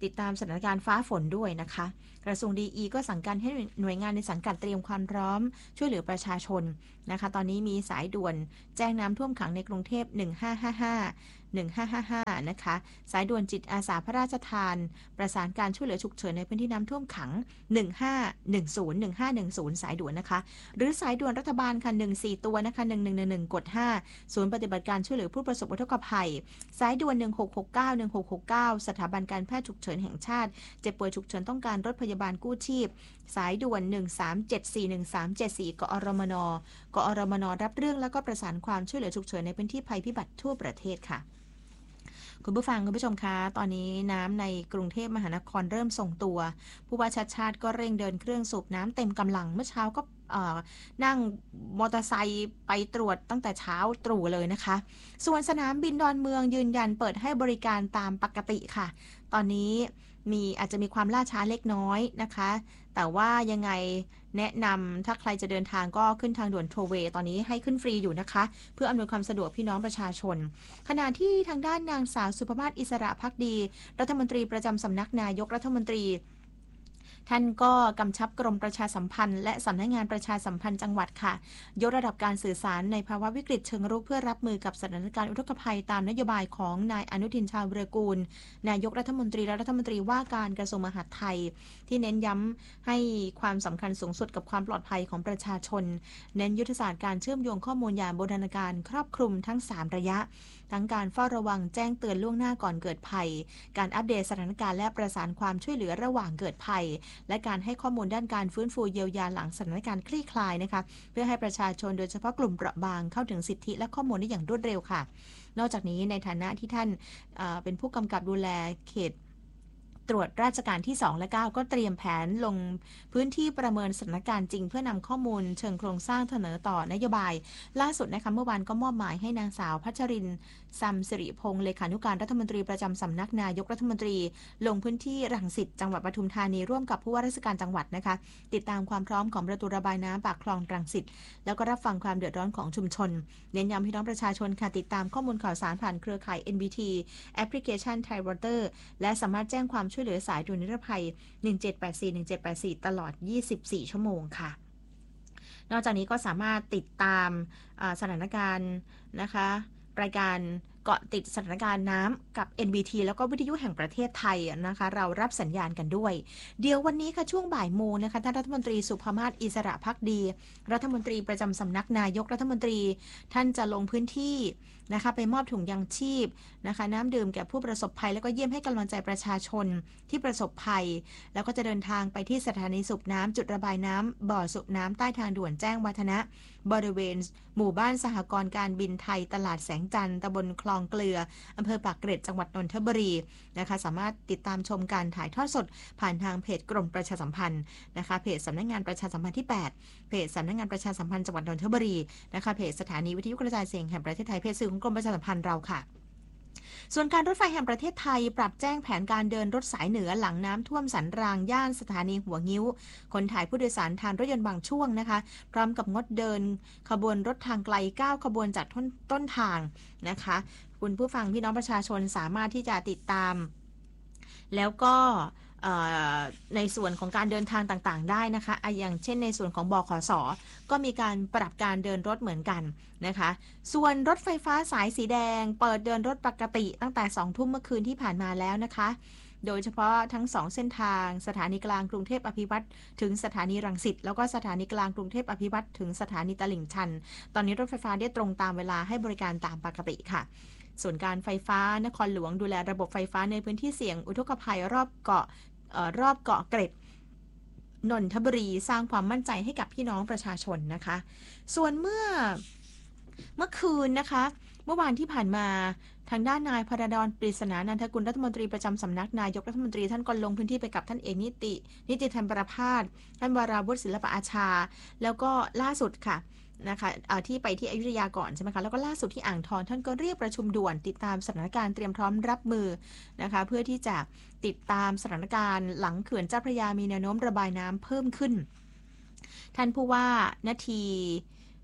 ติดตามสถานการณ์ฟ้าฝนด้วยนะคะกระทรวงดีอีก็สั่งการให้หน่วยงานในสังกัดเตรียมความพร้อมช่วยเหลือประชาชนนะคะตอนนี้มีสายด่วนแจ้งน้ำท่วมขังในกรุงเทพหนึ่งห้าห้าห้า หนึ่งห้าห้าห้านะคะสายด่วนจิตอาสาพระราชทานประสานการช่วยเหลือฉุกเฉินในพื้นที่น้ำท่วมขังหนึ่งห้าหนึ่งศูนย์ หนึ่งห้าหนึ่งศูนย์สายด่วนนะคะหรือสายด่วนรัฐบาลค่ะหนึ่งสี่ตัวนะคะหนึ่งหนึ่งหนึ่งหนึ่งกดห้าศูนย์ปฏิบัติการช่วยเหลือผู้ประสบอุทกภัยสายด่วนหนึ่งหกหกเก้า หนึ่งหกหกเก้าสถาบันการแพทย์ฉุกเฉินแห่งชาติเจ็บป่วยฉุกเฉินต้องการรถพยาบาลกู้ชีพสายด่วนหนึ่งสามเจ็ดสี่ หนึ่งสามเจ็ดสี่กอรมนกอรมนรับเรื่องแล้วก็ประสานความช่วยเหลือฉุกเฉินในพื้นที่ภัยพิบัติทั่วประเทศค่ะคุณผู้ฟังคุณผู้ชมคะตอนนี้น้ำในกรุงเทพมหานครเริ่มทรงตัวผู้ว่าชัดชาติก็เร่งเดินเครื่องสูบน้ำเต็มกำลังเมื่อเช้าก็นั่งมอเตอร์ไซค์ไปตรวจตั้งแต่เช้าตรู่เลยนะคะส่วนสนามบินดอนเมืองยืนยันเปิดให้บริการตามปกติค่ะตอนนี้มีอาจจะมีความล่าช้าเล็กน้อยนะคะแต่ว่ายังไงแนะนำถ้าใครจะเดินทางก็ขึ้นทางด่วนโทเวย์ตอนนี้ให้ขึ้นฟรีอยู่นะคะเพื่ออำนวยความสะดวกพี่น้องประชาชนขณะที่ทางด้านนางสาวสุภมาศอิสระภักดีรัฐมนตรีประจำสำนักนายกรัฐมนตรีท่านก็กำชับกรมประชาสัมพันธ์และสำนักงานประชาสัมพันธ์จังหวัดค่ะยกระดับการสื่อสารในภาวะวิกฤตเชิงรุกเพื่อรับมือกับสถานการณ์อุทกภัยตามนโยบายของนายอนุทินชาญวิรากูลนายกรัฐมนตรีและรัฐมนตรีว่าการกระทรวงมหาดไทยที่เน้นย้ำให้ความสำคัญสูงสุดกับความปลอดภัยของประชาชนเน้นยุทธศาสตร์การเชื่อมโยงข้อมูลอย่างบูรณาการครอบคลุมทั้งสามระยะทั้งการเฝ้าระวังแจ้งเตือนล่วงหน้าก่อนเกิดภัยการอัปเดตสถานการณ์และประสานความช่วยเหลือระหว่างเกิดภัยและการให้ข้อมูลด้านการฟื้นฟูเยียวยาหลังสถานการณ์คลี่คลายนะคะเพื่อให้ประชาชนโดยเฉพาะกลุ่มเปราะบางเข้าถึงสิทธิและข้อมูลได้อย่างรวดเร็วค่ะนอกจากนี้ในฐานะที่ท่านเป็นผู้กำกับดูแลเขตตรวจราชการที่สองและเก้าก็เตรียมแผนลงพื้นที่ประเมินสถานการณ์จริงเพื่อนำข้อมูลเชิงโครงสร้างเสนอต่อนโยบายล่าสุดนะคะเมื่อวานก็มอบหมายให้นางสาวพัชรินทร์ซัมสิริพงษ์เลขานุการรัฐมนตรีประจำสำนักนายกรัฐมนตรีลงพื้นที่รังสิตจังหวัดปทุมธานีร่วมกับผู้ว่าราชการจังหวัดนะคะติดตามความพร้อมของประตูระบายน้ำปากคลองรังสิตแล้วก็รับฟังความเดือดร้อนของชุมชนเน้นย้ำพี่น้องประชาชนค่ะติดตามข้อมูลข่าวสารผ่านเครือข่าย เอ็น บี ที แอปพลิเคชัน Thai Water และสามารถแจ้งความช่วยเหลือสายด่วนนิรภัยหนึ่งเจ็ดแปดสี่ หนึ่งเจ็ดแปดสี่ตลอดยี่สิบสี่ชั่วโมงค่ะนอกจากนี้ก็สามารถติดตามสถานการณ์นะคะรายการเกาะติดสถานการณ์น้ำกับ เอ็น บี ที แล้วก็วิทยุแห่งประเทศไทยนะคะเรารับสัญญาณกันด้วยเดี๋ยววันนี้ค่ะช่วงบ่ายโมงนะคะท่านรัฐมนตรีสุภมาศอิสระภักดีรัฐมนตรีประจำสำนักนายกรัฐมนตรีท่านจะลงพื้นที่นะคะไปมอบถุงยังชีพนะคะน้ำดื่มแก่ผู้ประสบภัยแล้วก็เยี่ยมให้กำลังใจประชาชนที่ประสบภัยแล้วก็จะเดินทางไปที่สถานีสูบน้ำจุดระบายน้ำบ่อสูบน้ำใต้ทางด่วนแจ้งวัฒนะบริเวณหมู่บ้านสหกรณ์การบินไทยตลาดแสงจันทร์ตำบลคลองเกลืออำเภอปากเกร็ดจังหวัดนนทบุรีนะคะสามารถติดตามชมการถ่ายทอดสดผ่านทางเพจกรมประชาสัมพันธ์นะคะเพจสำนักงานประชาสัมพันธ์ที่แปดเพจสำนักงานประชาสัมพันธ์จังหวัดนนทบุรีนะคะเพจสถานีวิทยุกระจายเสียงแห่งประเทศไทยเพจสื่อของกรมประชาสัมพันธ์เราค่ะส่วนการรถไฟแห่งประเทศไทยปรับแจ้งแผนการเดินรถสายเหนือหลังน้ำท่วมสันรางย่านสถานีหัวงิ้วคนถ่ายผู้โดยสารทางรถยนต์บางช่วงนะคะพร้อมกับงดเดินขบวนรถทางไกลเก้าขบวนจากต้นต้นทางนะคะคุณผู้ฟังพี่น้องประชาชนสามารถที่จะติดตามแล้วก็ในส่วนของการเดินทางต่างๆได้นะคะอย่างเช่นในส่วนของบขส.ก็มีการปรับการเดินรถเหมือนกันนะคะส่วนรถไฟฟ้าสายสีแดงเปิดเดินรถปกติตั้งแต่สองทุ่มเมื่อคืนที่ผ่านมาแล้วนะคะโดยเฉพาะทั้งสองเส้นทางสถานีกลางกรุงเทพอภิวัตรถึงสถานีรังสิตแล้วก็สถานีกลางกรุงเทพอภิวัตรถึงสถานีตลิ่งชันตอนนี้รถไฟฟ้าได้ตรงตามเวลาให้บริการตามปกติค่ะส่วนการไฟฟ้านครหลวงดูแลระบบไฟฟ้าในพื้นที่เสี่ยงอุทกภัยรอบเกาะรอบเกาะเกร็ดนนทบุรีสร้างความมั่นใจให้กับพี่น้องประชาชนนะคะส่วนเมื่อเมื่อคืนนะคะเมื่อวานที่ผ่านมาทางด้านนายพระดอนปริศนานันทกุลรัฐมนตรีประจำสำนักนายกรัฐมนตรีท่านก็ลงพื้นที่ไปกับท่านเอกนิตินิติธรรมประภาสท่านวราวุฒิศิลปอาชาแล้วก็ล่าสุดค่ะนะคะที่ไปที่อยุธยาก่อนใช่ไหมคะแล้วก็ล่าสุดที่อ่างทองท่านก็เรียกประชุมด่วนติดตามสถานการณ์เตรียมพร้อมรับมือนะคะเพื่อที่จะติดตามสถานการณ์หลังเขื่อนเจ้าพระยามีแนวโน้มระบายน้ำเพิ่มขึ้นท่านผู้ว่านาที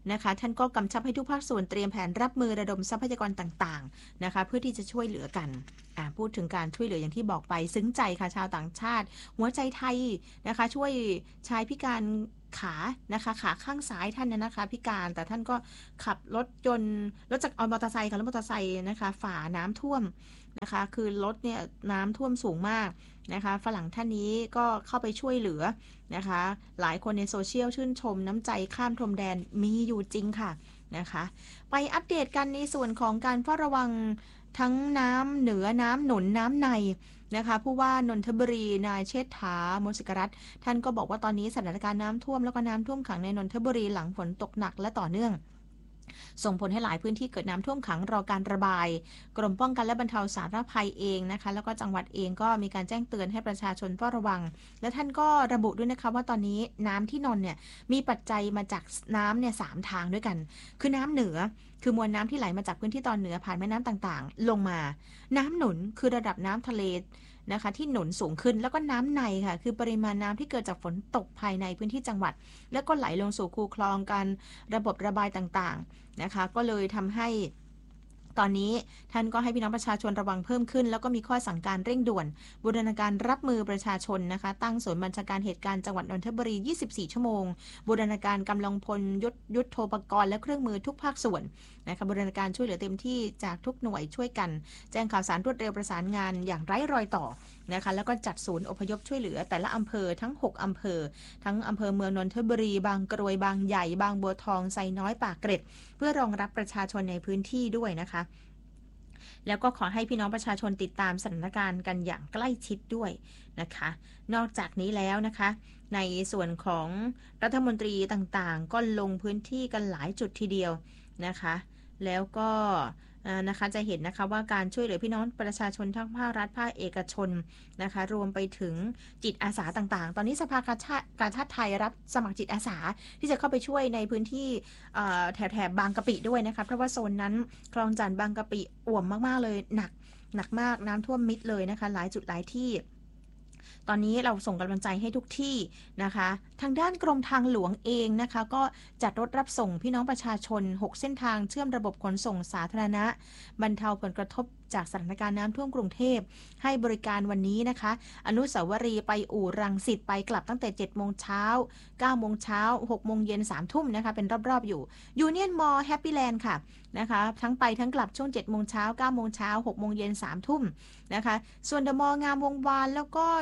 นะคะท่านก็กำชับให้ทุกภาคส่วนเตรียมแผนรับมือระดมทรัพยากรต่างๆนะคะเพื่อที่จะช่วยเหลือกันพูดถึงการช่วยเหลืออย่างที่บอกไปซึ้งใจค่ะชาวต่างชาติหัวใจไทยนะคะช่วยชายพิการขานะคะขาข้างซ้ายท่านเนี่ยนะคะพิการแต่ท่านก็ขับรถยนต์รถจักรยานมอเตอร์ไซค์ค่ะรถมอเตอร์ไซค์นะคะฝ่าน้ำท่วมนะคะคือรถเนี่ยน้ำท่วมสูงมากนะคะฝรั่งท่านนี้ก็เข้าไปช่วยเหลือนะคะหลายคนในโซเชียลชื่นชมน้ำใจข้ามพรมแดนมีอยู่จริงค่ะนะคะไปอัปเดตกันในส่วนของการเฝ้าระวังทั้งน้ำเหนือน้ำหนุนน้ำในนะคะผู้ว่านนทบุรีนายเชษฐาโมสิกรัตน์ท่านก็บอกว่าตอนนี้สถานการณ์น้ำท่วมแล้วก็น้ำท่วมขังในนนทบุรีหลังฝนตกหนักและต่อเนื่องส่งผลให้หลายพื้นที่เกิดน้ำท่วมขังรอการระบายกรมป้องกันและบรรเทาสาธารณภัยเองนะคะแล้วก็จังหวัดเองก็มีการแจ้งเตือนให้ประชาชนเฝ้าระวังและท่านก็ระบุด้วยนะคะว่าตอนนี้น้ำที่นนท์เนี่ยมีปัจจัยมาจากน้ำเนี่ยสามทางด้วยกันคือน้ำเหนือคือมวลน้ำที่ไหลมาจากพื้นที่ตอนเหนือผ่านแม่น้ำต่างๆลงมาน้ำหนุนคือระดับน้ำทะเลนะคะที่หนุนสูงขึ้นแล้วก็น้ำในค่ะคือปริมาณน้ำที่เกิดจากฝนตกภายในพื้นที่จังหวัดแล้วก็ไหลลงสู่คูคลองกันระบบระบายต่างๆนะคะก็เลยทำให้ตอนนี้ท่านก็ให้พี่น้องประชาชนระวังเพิ่มขึ้นแล้วก็มีข้อสั่งการเร่งด่วนบูรณาการรับมือประชาชนนะคะตั้งศูนย์บัญชาการเหตุการณ์จังหวัดนนทบุรียี่สิบสี่ชั่วโมงบูรณาการกำลังพลยุทธยุทโธปกรณ์และเครื่องมือทุกภาคส่วนนะคะบูรณาการช่วยเหลือเต็มที่จากทุกหน่วยช่วยกันแจ้งข่าวสารรวดเร็วประสานงานอย่างไร้รอยต่อนะคะแล้วก็จัดศูนย์อพยพช่วยเหลือแต่ละอำเภอทั้งหกอำเภอทั้งอำเภอเมืองนนทบุรีบางกรวยบางใหญ่บางบัวทองไซน้อยปากเกร็ดเพื่อรองรับประชาชนในพื้นที่ด้วยนะคะแล้วก็ขอให้พี่น้องประชาชนติดตามสถานการณ์กันอย่างใกล้ชิดด้วยนะคะนอกจากนี้แล้วนะคะในส่วนของรัฐมนตรีต่างๆก็ลงพื้นที่กันหลายจุดทีเดียวนะคะแล้วก็นะคะจะเห็นนะคะว่าการช่วยเหลือพี่น้องประชาชนทั้งภาครัฐภาคเอกชนนะคะรวมไปถึงจิตอาสาต่างๆตอนนี้สภากาชาติกาชาติไทยรับสมัครจิตอาสาที่จะเข้าไปช่วยในพื้นที่แถบแถบบางกะปิด้วยนะคะเพราะว่าโซนนั้นคลองจันทน์บางกะปิอ่วมมากๆเลยหนักหนักมากน้ำท่วมมิดเลยนะคะหลายจุดหลายที่ตอนนี้เราส่งกำลังใจให้ทุกที่นะคะทางด้านกรมทางหลวงเองนะคะก็จัดรถรับส่งพี่น้องประชาชนหกเส้นทางเชื่อมระบบขนส่งสาธารณะบรรเทาผลกระทบจากสถานการณ์น้ำท่วมกรุงเทพให้บริการวันนี้นะคะอนุสาวรีย์ไปอู่รังสิตไปกลับตั้งแต่เจ็ดโมงเช้าเก้าโมงเช้าหกโมงเย็นสามทุ่มนะคะเป็นรอบๆอยู่ยูเนียนมอลล์แฮปปี้แลนด์ค่ะนะคะทั้งไปทั้งกลับช่วงเจ็ดโมงเช้าเก้าโมงเช้าหกโมงเย็นสามทุ่มนะคะส่วนเดอะมอลล์งามวงวานแล้วก็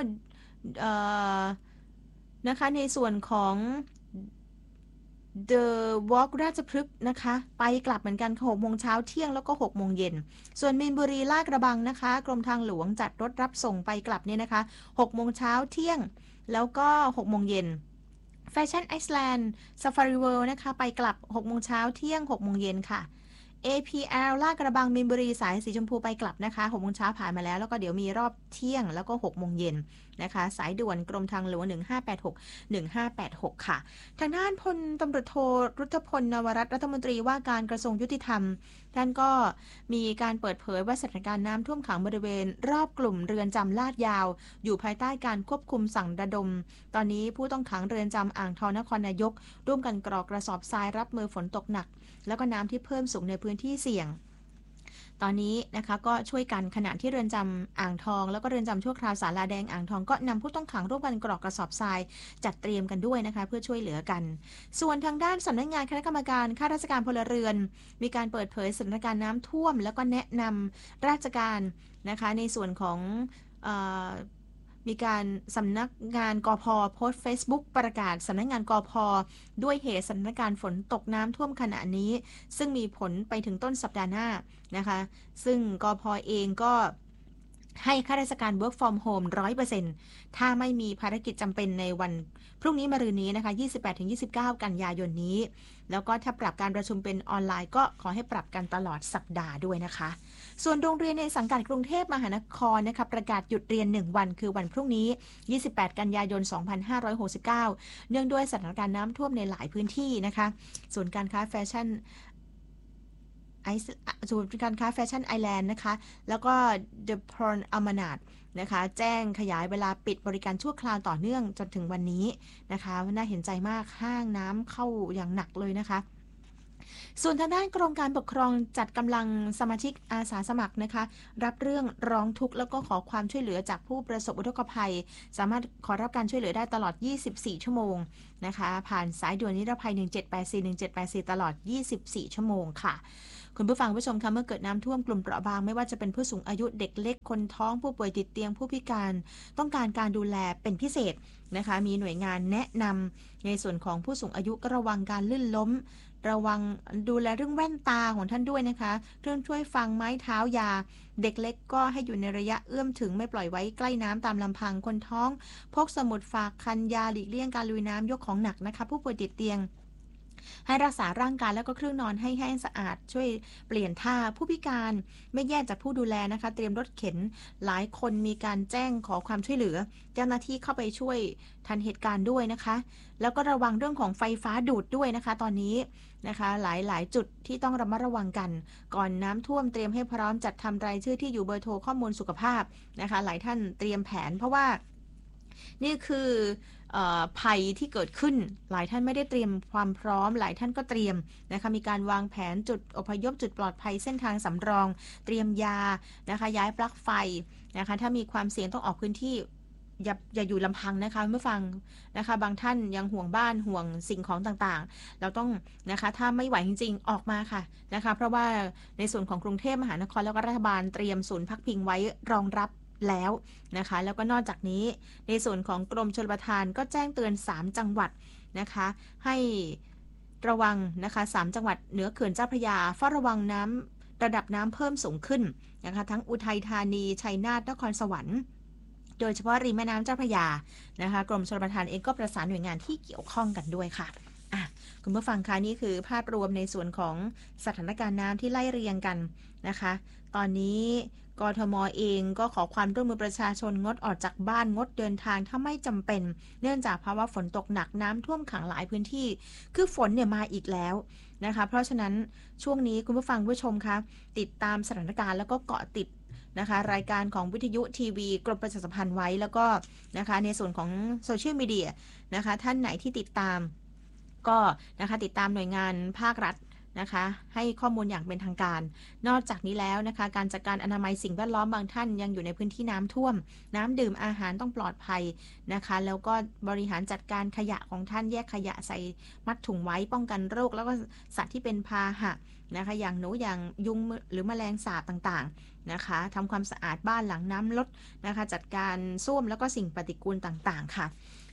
นะคะในส่วนของ The Walk ราชพฤกษ์นะคะไปกลับเหมือนกันหกโมงเช้าเที่ยงแล้วก็หกโมงเย็นส่วนมีนบุรีลาดกระบังนะคะกรมทางหลวงจัดรถรับส่งไปกลับเนี่ยนะคะหกโมงเช้าเที่ยงแล้วก็หกโมงเย็นแฟชั่นไอซ์แลนด์ซาฟารีเวิลด์นะคะไปกลับหกโมงเช้าเที่ยงหกโมงเย็นค่ะ เอ พี แอล ลาดกระบังมีนบุรีสายสีชมพูไปกลับนะคะหกโมงเช้าผ่านมาแล้วแล้วก็เดี๋ยวมีรอบเที่ยงแล้วก็หกโมงเย็นนะคะสายด่วนกรมทางหลวงหนึ่งห้าแปดหก หนึ่งห้าแปดหกค่ะทางด้านพลตำรวจโทรุทธพลนวรัตน์รัฐมนตรีว่าการกระทรวงยุติธรรมท่านก็มีการเปิดเผยว่าสถานการณ์น้ำท่วมขังบริเวณรอบกลุ่มเรือนจำลาดยาวอยู่ภายใต้การควบคุมสั่งระดมตอนนี้ผู้ต้องขังเรือนจำอ่างทองนครนายกร่วมกันกรอกกระสอบทรายรับมือฝนตกหนักแล้วก็น้ำที่เพิ่มสูงในพื้นที่เสี่ยงตอนนี้นะคะก็ช่วยกันขณะที่เรือนจำอ่างทองแล้วก็เรือนจำชั่วคราวศาลาแดงอ่างทองก็นำผู้ต้องขังร่วมกันกรอกกระสอบทรายจัดเตรียมกันด้วยนะคะเพื่อช่วยเหลือกันส่วนทางด้านสำนักงานคณะกรรมการข้าราชการพลเรือนมีการเปิดเผยสถานการณ์น้ำท่วมแล้วก็แนะนำราชการนะคะในส่วนของมีการสำนักงานกพ.โพสต์ Facebook ประกาศสำนักงานกพ.ด้วยเหตุสถานการณ์ฝนตกน้ำท่วมขณะนี้ซึ่งมีผลไปถึงต้นสัปดาห์หน้านะคะซึ่งกพ.เองก็ให้ข้าราชการ work from home ร้อยเปอร์เซ็นต์ ถ้าไม่มีภารกิจจำเป็นในวันพรุ่งนี้มะรืนนี้นะคะ ยี่สิบแปดถึงยี่สิบเก้า กันยายนนี้แล้วก็ถ้าปรับการประชุมเป็นออนไลน์ก็ขอให้ปรับกันตลอดสัปดาห์ด้วยนะคะส่วนโรงเรียนในสังกัดกรุงเทพมหานครนะคะประกาศหยุดเรียนหนึ่งวันคือวันพรุ่งนี้ยี่สิบแปดกันยายนสองพันห้าร้อยหกสิบเก้าเนื่องด้วยสถานการณ์น้ำท่วมในหลายพื้นที่นะคะส่วนการค้าแฟชั่นไอซ์ศูนย์การค้าแฟชั่นไอแลนด์นะคะแล้วก็ The Pearl Almanac นะคะแจ้งขยายเวลาปิดบริการชั่วคราวต่อเนื่องจนถึงวันนี้นะคะน่าเห็นใจมากห้างน้ำเข้าอย่างหนักเลยนะคะส่วนทางด้านกรมการปกครองจัดกำลังสมาชิกอาสาสมัครนะคะรับเรื่องร้องทุกข์แล้วก็ขอความช่วยเหลือจากผู้ประสบอุทกภัยสามารถขอรับการช่วยเหลือได้ตลอดยี่สิบสี่ชั่วโมงนะคะผ่านสายด่วนนิรภัยหนึ่งเจ็ดแปดสี่ หนึ่งเจ็ดแปดสี่ตลอดยี่สิบสี่ชั่วโมงค่ะคุณผู้ฟังผู้ชมคะเมื่อเกิดน้ำท่วมกลุ่มเปราะบางไม่ว่าจะเป็นผู้สูงอายุเด็กเล็กคนท้องผู้ป่วยติดเตียงผู้พิการต้องการการดูแลเป็นพิเศษนะคะมีหน่วยงานแนะนำในส่วนของผู้สูงอายุก็ระวังการลื่นล้มระวังดูแลเรื่องแว่นตาของท่านด้วยนะคะเครื่องช่วยฟังไม้เท้ายาเด็กเล็กก็ให้อยู่ในระยะเอื้อมถึงไม่ปล่อยไว้ใกล้น้ำตามลำพังคนท้องพกสมุดฝากคันยาหลีกเลี่ยงการลุยน้ำยกของหนักนะคะผู้ป่วยติดเตียงให้รักษาร่างกายแล้วก็เครื่องนอนให้แห้งสะอาดช่วยเปลี่ยนท่าผู้พิการไม่แยกจากผู้ดูแลนะคะเตรียมรถเข็นหลายคนมีการแจ้งขอความช่วยเหลือเจ้าหน้าที่เข้าไปช่วยทันเหตุการณ์ด้วยนะคะแล้วก็ระวังเรื่องของไฟฟ้าดูดด้วยนะคะตอนนี้นะคะหลายๆจุดที่ต้องระมัดระวังกันก่อนน้ำท่วมเตรียมให้พร้อมจัดทำรายชื่อที่อยู่เบอร์โทรข้อมูลสุขภาพนะคะหลายท่านเตรียมแผนเพราะว่านี่คือภัยที่เกิดขึ้นหลายท่านไม่ได้เตรียมความพร้อมหลายท่านก็เตรียมนะคะมีการวางแผนจุดอพยพจุดปลอดภัยเส้นทางสำรองเตรียมยานะคะย้ายปลั๊กไฟนะคะถ้ามีความเสี่ยงต้องออกพื้นที่อย่าอย่าอยู่ลำพังนะคะเมื่อฟังนะคะบางท่านยังห่วงบ้านห่วงสิ่งของต่างๆเราต้องนะคะถ้าไม่ไหวจริงๆออกมาค่ะนะคะเพราะว่าในส่วนของกรุงเทพมหานครแล้วก็รัฐบาลเตรียมศูนย์พักพิงไว้รองรับแล้วนะคะแล้วก็นอกจากนี้ในส่วนของกรมชลประทานก็แจ้งเตือนสามจังหวัดนะคะให้ระวังนะคะสามจังหวัดเหนือเขื่อนเจ้าพระยาเฝ้าระวังน้ำระดับน้ำเพิ่มสูงขึ้นนะคะทั้งอุทัยธานีชัยนาทนครสวรรค์โดยเฉพาะริมแม่น้ำเจ้าพระยานะคะกรมชลประทานเองก็ประสานหน่วยงานที่เกี่ยวข้องกันด้วยค่ะอ่ะคุณผู้ฟังคะนี่คือภาพรวมในส่วนของสถานการณ์น้ำที่ไล่เรียงกันนะคะตอนนี้กทม.เองก็ขอความร่วมมือประชาชนงดออกจากบ้านงดเดินทางถ้าไม่จำเป็นเนื่องจากภาวะฝนตกหนักน้ำท่วมขังหลายพื้นที่คือฝนเนี่ยมาอีกแล้วนะคะเพราะฉะนั้นช่วงนี้คุณผู้ฟังผู้ชมคะติดตามสถานการณ์แล้วก็เกาะติดนะคะรายการของวิทยุทีวีกรมประชาสัมพันธ์ไว้แล้วก็นะคะในส่วนของโซเชียลมีเดียนะคะท่านไหนที่ติดตามก็นะคะติดตามหน่วยงานภาครัฐนะคะให้ข้อมูลอย่างเป็นทางการนอกจากนี้แล้วนะคะการจัดการอนามัยสิ่งแวดล้อมบางท่านยังอยู่ในพื้นที่น้ำท่วมน้ำดื่มอาหารต้องปลอดภัยนะคะแล้วก็บริหารจัดการขยะของท่านแยกขยะใส่มัดถุงไว้ป้องกันโรคแล้วก็สัตว์ที่เป็นพาหะนะคะอย่างหนูอย่างยุงหรือแมลงสาบต่างๆนะคะทำความสะอาดบ้านหลังน้ำลดนะคะจัดการส้วมแล้วก็สิ่งปฏิกูลต่างๆค่ะ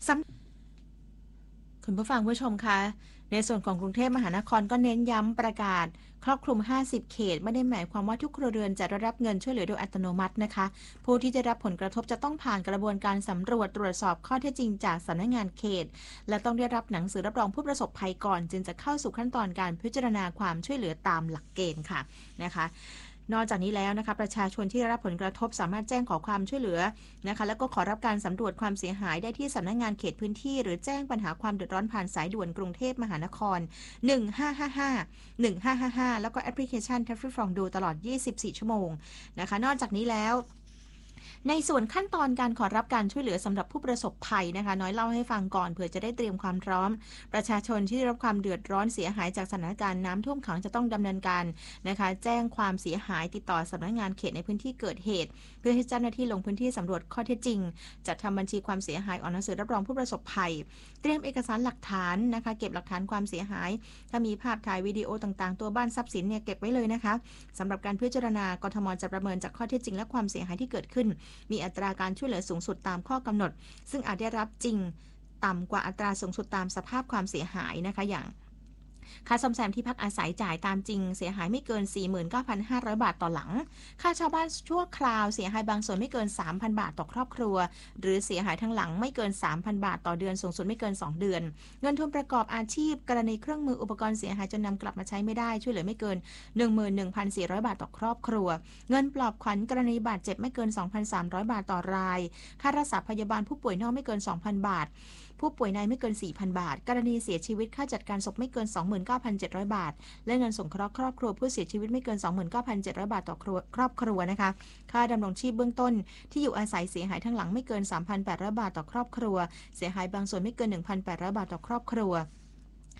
คุณผู้ฟังผู้ชมคะในส่วนของกรุงเทพมหานครก็เน้นย้ำประกาศครอบคลุมห้าสิบเขตไม่ได้หมายความว่าทุกครัวเรือนจะได้รับเงินช่วยเหลือโดยอัตโนมัตินะคะผู้ที่จะรับผลกระทบจะต้องผ่านกระบวนการสำรวจตรวจสอบข้อเท็จจริงจากสำนักงานเขตและต้องได้รับหนังสือรับรองผู้ประสบภัยก่อนจึงจะเข้าสู่ขั้นตอนการพิจารณาความช่วยเหลือตามหลักเกณฑ์ค่ะนะคะนอกจากนี้แล้วนะคะประชาชนที่ได้รับผลกระทบสามารถแจ้งขอความช่วยเหลือนะคะแล้วก็ขอรับการสำรวจความเสียหายได้ที่สำนักงานเขตพื้นที่หรือแจ้งปัญหาความเดือดร้อนผ่านสายด่วนกรุงเทพมหานครหนึ่งห้าห้าห้า หนึ่งห้าห้าห้าแล้วก็แอปพลิเคชัน Taffy From Do ตลอดยี่สิบสี่ชั่วโมงนะคะนอกจากนี้แล้วในส่วนขั้นตอนการขอรับการช่วยเหลือสำหรับผู้ประสบภัยนะคะน้อยเล่าให้ฟังก่อนเผื่อจะได้เตรียมความพร้อมประชาชนที่ได้รับความเดือดร้อนเสียหายจากสถานการณ์น้ำท่วมขังจะต้องดำเนินการนะคะแจ้งความเสียหายติดต่อสำนักงานเขตในพื้นที่เกิดเหตุเพื่อให้เจ้าหน้าที่ลงพื้นที่สำรวจข้อเท็จจริงจัดทำบัญชีความเสียหายออกหนังสือรับรองผู้ประสบภัยเตรียมเอกสารหลักฐานนะคะเก็บหลักฐานความเสียหายถ้ามีภาพถ่ายวิดีโอต่างๆตัวบ้านทรัพย์สินเนี่ยเก็บไว้เลยนะคะสำหรับการพิจารณากทม.จะประเมินจากข้อเท็จจริงและความเสียหายที่เกิดขึ้นมีอัตราการช่วยเหลือสูงสุดตามข้อกำหนดซึ่งอาจได้รับจริงต่ำกว่าอัตราสูงสุดตามสภาพความเสียหายนะคะอย่างค่าซ่อมแซมที่พักอาศัยจ่ายตามจริงเสียหายไม่เกิน สี่หมื่นเก้าพันห้าร้อย บาทต่อหลังค่าเช่าบ้านชั่วคราวเสียหายบางส่วนไม่เกิน สามพัน บาทต่อครอบครัวหรือเสียหายทั้งหลังไม่เกิน สามพัน บาทต่อเดือนสูงสุดไม่เกินสองเดือนเงินทุนประกอบอาชีพกรณีเครื่องมืออุปกรณ์เสียหายจนนำกลับมาใช้ไม่ได้ช่วยเหลือไม่เกิน หนึ่งหมื่นหนึ่งพันสี่ร้อย บาทต่อครอบครัวเงินปลอบขวัญกรณีบาดเจ็บไม่เกิน สองพันสามร้อย บาทต่อรายค่ารักษาพยาบาลผู้ป่วยนอกไม่เกิน สองพัน บาทผู้ป่วยในไม่เกิน สี่พัน บาทกรณีเสียชีวิตค่าจัดการศพไม่เกิน สองหมื่นเก้าพันเจ็ดร้อย บาทและเงินสงเคราะห์ครอบครัวผู้เสียชีวิตไม่เกิน สองหมื่นเก้าพันเจ็ดร้อย บาทต่อครอบครัวนะคะค่าดำรงชีพเบื้องต้นที่อยู่อาศัยเสียหายทั้งหลังไม่เกิน สามพันแปดร้อย บาทต่อครอบครัวเสียหายบางส่วนไม่เกิน หนึ่งพันแปดร้อย บาทต่อครอบครัว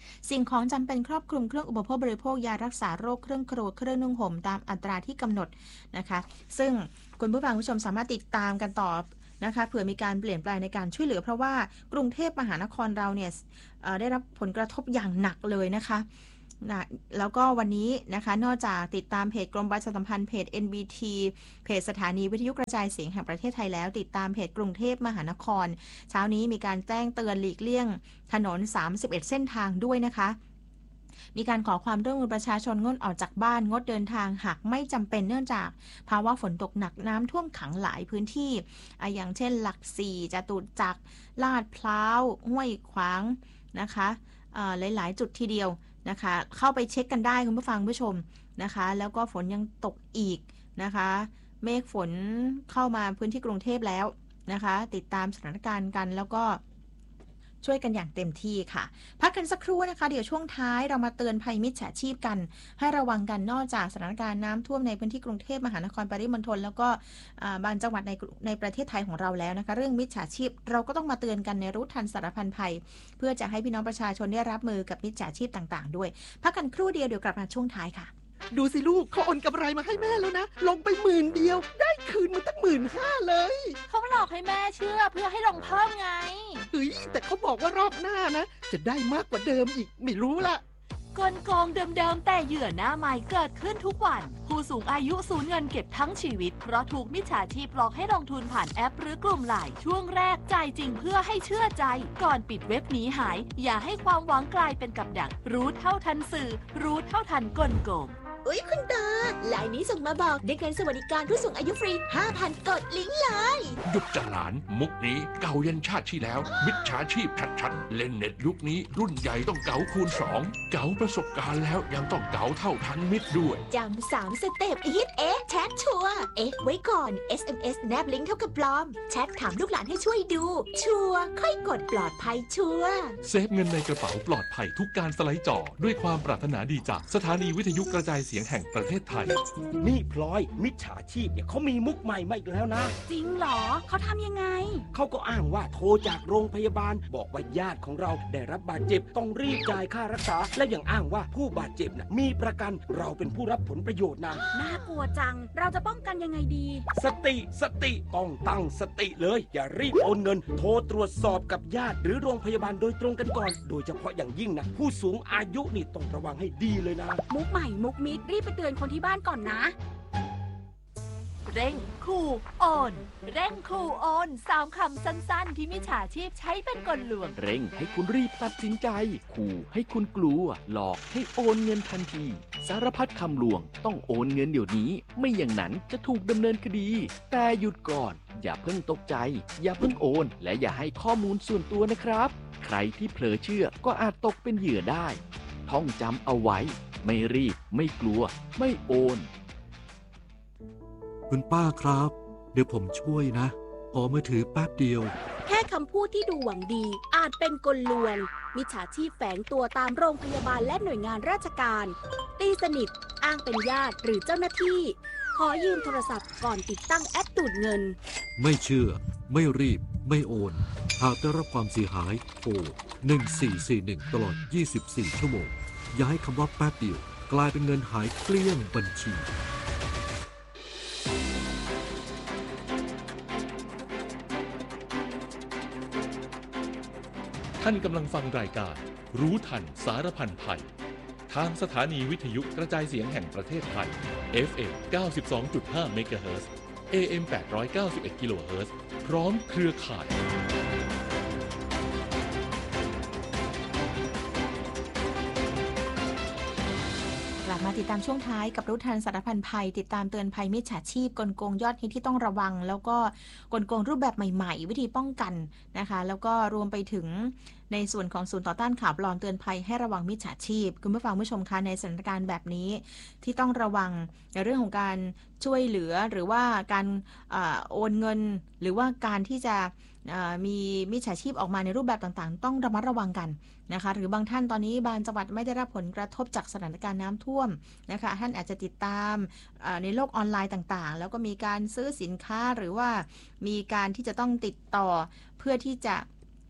สิ่งของจำเป็นครอบคลุมเครื่องอุปโภคบริโภคยารักษาโรคเครื่องครัวเครื่องนุ่งห่มตามอัตราที่กำหนดนะคะซึ่งคุณผู้ฟังผู้ชมสามารถติดตามกันต่อนะคะเผื่อมีการเปลี่ยนแปลงในการช่วยเหลือเพราะว่ากรุงเทพมหานครเราเนี่ยได้รับผลกระทบอย่างหนักเลยนะคะนะแล้วก็วันนี้นะคะนอกจากติดตามเพจกรมประชาสัมพันธ์เพจ เอ็น บี ที เพจสถานีวิทยุกระจายเสียงแห่งประเทศไทยแล้วติดตามเพจกรุงเทพมหานครเช้านี้มีการแจ้งเตือนหลีกเลี่ยงถนนสามสิบเอ็ดเส้นทางด้วยนะคะมีการขอความร่วมมือประชาชนงดออกจากบ้านงดเดินทางหากไม่จำเป็นเนื่องจากภาวะฝนตกหนักน้ำท่วมขังหลายพื้นที่อย่างเช่นหลักสี่จตุจักรลาดพร้าวห้วยขวางนะคะหลายๆจุดทีเดียวนะคะเข้าไปเช็คกันได้คุณผู้ฟังผู้ชมนะคะแล้วก็ฝนยังตกอีกนะคะเมฆฝนเข้ามาพื้นที่กรุงเทพแล้วนะคะติดตามสถานการณ์กันแล้วก็ช่วยกันอย่างเต็มที่ค่ะพักกันสักครู่นะคะเดี๋ยวช่วงท้ายเรามาเตือนภัยมิจฉาชีพกันให้ระวังกันนอกจากสถานการณ์น้ำท่วมในพื้นที่กรุงเทพมหานครปริมณฑลแล้วก็บางจังหวัดในในประเทศไทยของเราแล้วนะคะเรื่องมิจฉาชีพเราก็ต้องมาเตือนกันในรู้ทันสารพันภัยเพื่อจะให้พี่น้องประชาชนได้รับมือกับมิจฉาชีพต่างๆด้วยพักกันครู่เดียวเดี๋ยวกลับมาช่วงท้ายค่ะดูสิลูกเขาโอนกำไรมาให้แม่แล้วนะลงไปหมื่นเดียวได้คืนมาตั้งหมื่นห้าเลยเขาหลอกให้แม่เชื่อเพื่อให้ลงเพิ่มไงเฮ้ยแต่เขาบอกว่ารอบหน้านะจะได้มากกว่าเดิมอีกไม่รู้ละกลโกงเดิมๆแต่เหยื่อหน้าใหม่เกิดขึ้นทุกวันผู้สูงอายุสูญเงินเก็บทั้งชีวิตเพราะถูกมิจฉาชีพหลอกให้ลงทุนผ่านแอปหรือกลุ่มไลน์ช่วงแรกจ่ายจริงเพื่อให้เชื่อใจก่อนปิดเว็บหนีหายอย่าให้ความหวังกลายเป็นกับดักรู้เท่าทันสื่อรู้เท่าทันกลโกงอุ๊ยคุณตาไลน์นี้ส่งมาบอกได้เงินสวัสดิการผู้สูงอายุฟรี ห้าพัน กดลิงก์เลยหยุดจะหลานมุกนี้เก่ายันชาติที่แล้วมิจฉาชีพชัดๆเล่นเน็ตยุคนี้รุ่นใหญ่ต้องเก๋าคูณสองเก๋าประสบการณ์แล้วยังต้องเก๋าเท่าทันมิตรด้วยจำสามสเต็ปอีทเอ๊ะแชทชัวร์เอ๊ะไว้ก่อน เอส เอ็ม เอส แนบลิงก์เท่ากับปลอมแชทถามลูกหลานให้ช่วยดูชัวร์ค่อยกดปลอดภัยชัวร์เซฟเงินในกระเป๋าปลอดภัยทุกการสไลด์จอด้วยความปรารถนาดีจากสถานีวิทยุกระจายเสียงแห่งประเทศไทยนี่พลอยมิจฉาชีพเนี่ยเขามีมุกใหม่มาอีกแล้วนะจริงเหรอเขาทำยังไงเขาก็อ้างว่าโทรจากโรงพยาบาลบอกว่าญาติของเราได้รับบาดเจ็บต้องรีบจ่ายค่ารักษาและยังอ้างว่าผู้บาดเจ็บน่ะมีประกันเราเป็นผู้รับผลประโยชน์นะน่ากลัวจังเราจะป้องกันยังไงดีสติสติต้องตั้งสติเลยอย่ารีบโอนเงินโทรตรวจสอบกับญาติหรือโรงพยาบาลโดยตรงกันก่อนโดยเฉพาะอย่างยิ่งนะผู้สูงอายุนี่ต้องระวังให้ดีเลยนะมุกใหม่มุกมิดรีบไปเตือนคนที่บ้านก่อนนะเร่งขู่โอนเร่งขู่โอนสามคำสั้นๆที่มิจฉาชีพใช้เป็นกลลวงเร่งให้คุณรีบตัดสินใจขู่ให้คุณกลัวหลอกให้โอนเงินทันทีสารพัดคำลวงต้องโอนเงินเดี๋ยวนี้ไม่อย่างนั้นจะถูกดำเนินคดีแต่หยุดก่อนอย่าเพิ่งตกใจอย่าเพิ่งโอนและอย่าให้ข้อมูลส่วนตัวนะครับใครที่เผลอเชื่อก็อาจตกเป็นเหยื่อได้ท่องจำเอาไว้ไม่รีบไม่กลัวไม่โอนคุณป้าครับเดี๋ยวผมช่วยนะขอมือถือแป๊บเดียวแค่คำพูดที่ดูหวังดีอาจเป็นกลลวงมิจฉาชีพแฝงตัวตามโรงพยาบาลและหน่วยงานราชการตีสนิทอ้างเป็นญาติหรือเจ้าหน้าที่ขอยืมโทรศัพท์ก่อนติดตั้งแอปดูดเงินไม่เชื่อไม่รีบไม่โอนหากได้รับความเสียหายโทรหนึ่งสี่สี่หนึ่งตลอดยี่สิบสี่ชั่วโมงอย่าให้คำว่าแป๊บเดียวกลายเป็นเงินหายเกลี้ยงบัญชีท่านกำลังฟังรายการรู้ทันสารพันภัยทางสถานีวิทยุกระจายเสียงแห่งประเทศไทย เอฟ เอ็ม เก้าสิบสองจุดห้า เมกะเฮิรตซ์ เอ เอ็ม แปดร้อยเก้าสิบเอ็ด กิโลเฮิรตซ์พร้อมเครือข่ายมาติดตามช่วงท้ายกับรู้ทันสารพันภัยติดตามเตือนภัยมิจฉาชีพกลโกงยอดฮิตที่ต้องระวังแล้วก็กลโกงรูปแบบใหม่ๆวิธีป้องกันนะคะแล้วก็รวมไปถึงในส่วนของศูนย์ต่อต้านข่าวปลอมเตือนภัยให้ระวังมิจฉาชีพคุณผู้ฟังผู้ชมคะในสถานการณ์แบบนี้ที่ต้องระวังในเรื่องของการช่วยเหลือหรือว่าการโอนเงินหรือว่าการที่จะมีมิจฉาชีพออกมาในรูปแบบต่างๆต้องระมัดระวังกันนะคะหรือบางท่านตอนนี้บางจังหวัดไม่ได้รับผลกระทบจากสถานการณ์น้ำท่วมนะคะท่านอาจจะติดตามในโลกออนไลน์ต่างๆแล้วก็มีการซื้อสินค้าหรือว่ามีการที่จะต้องติดต่อเพื่อที่จะ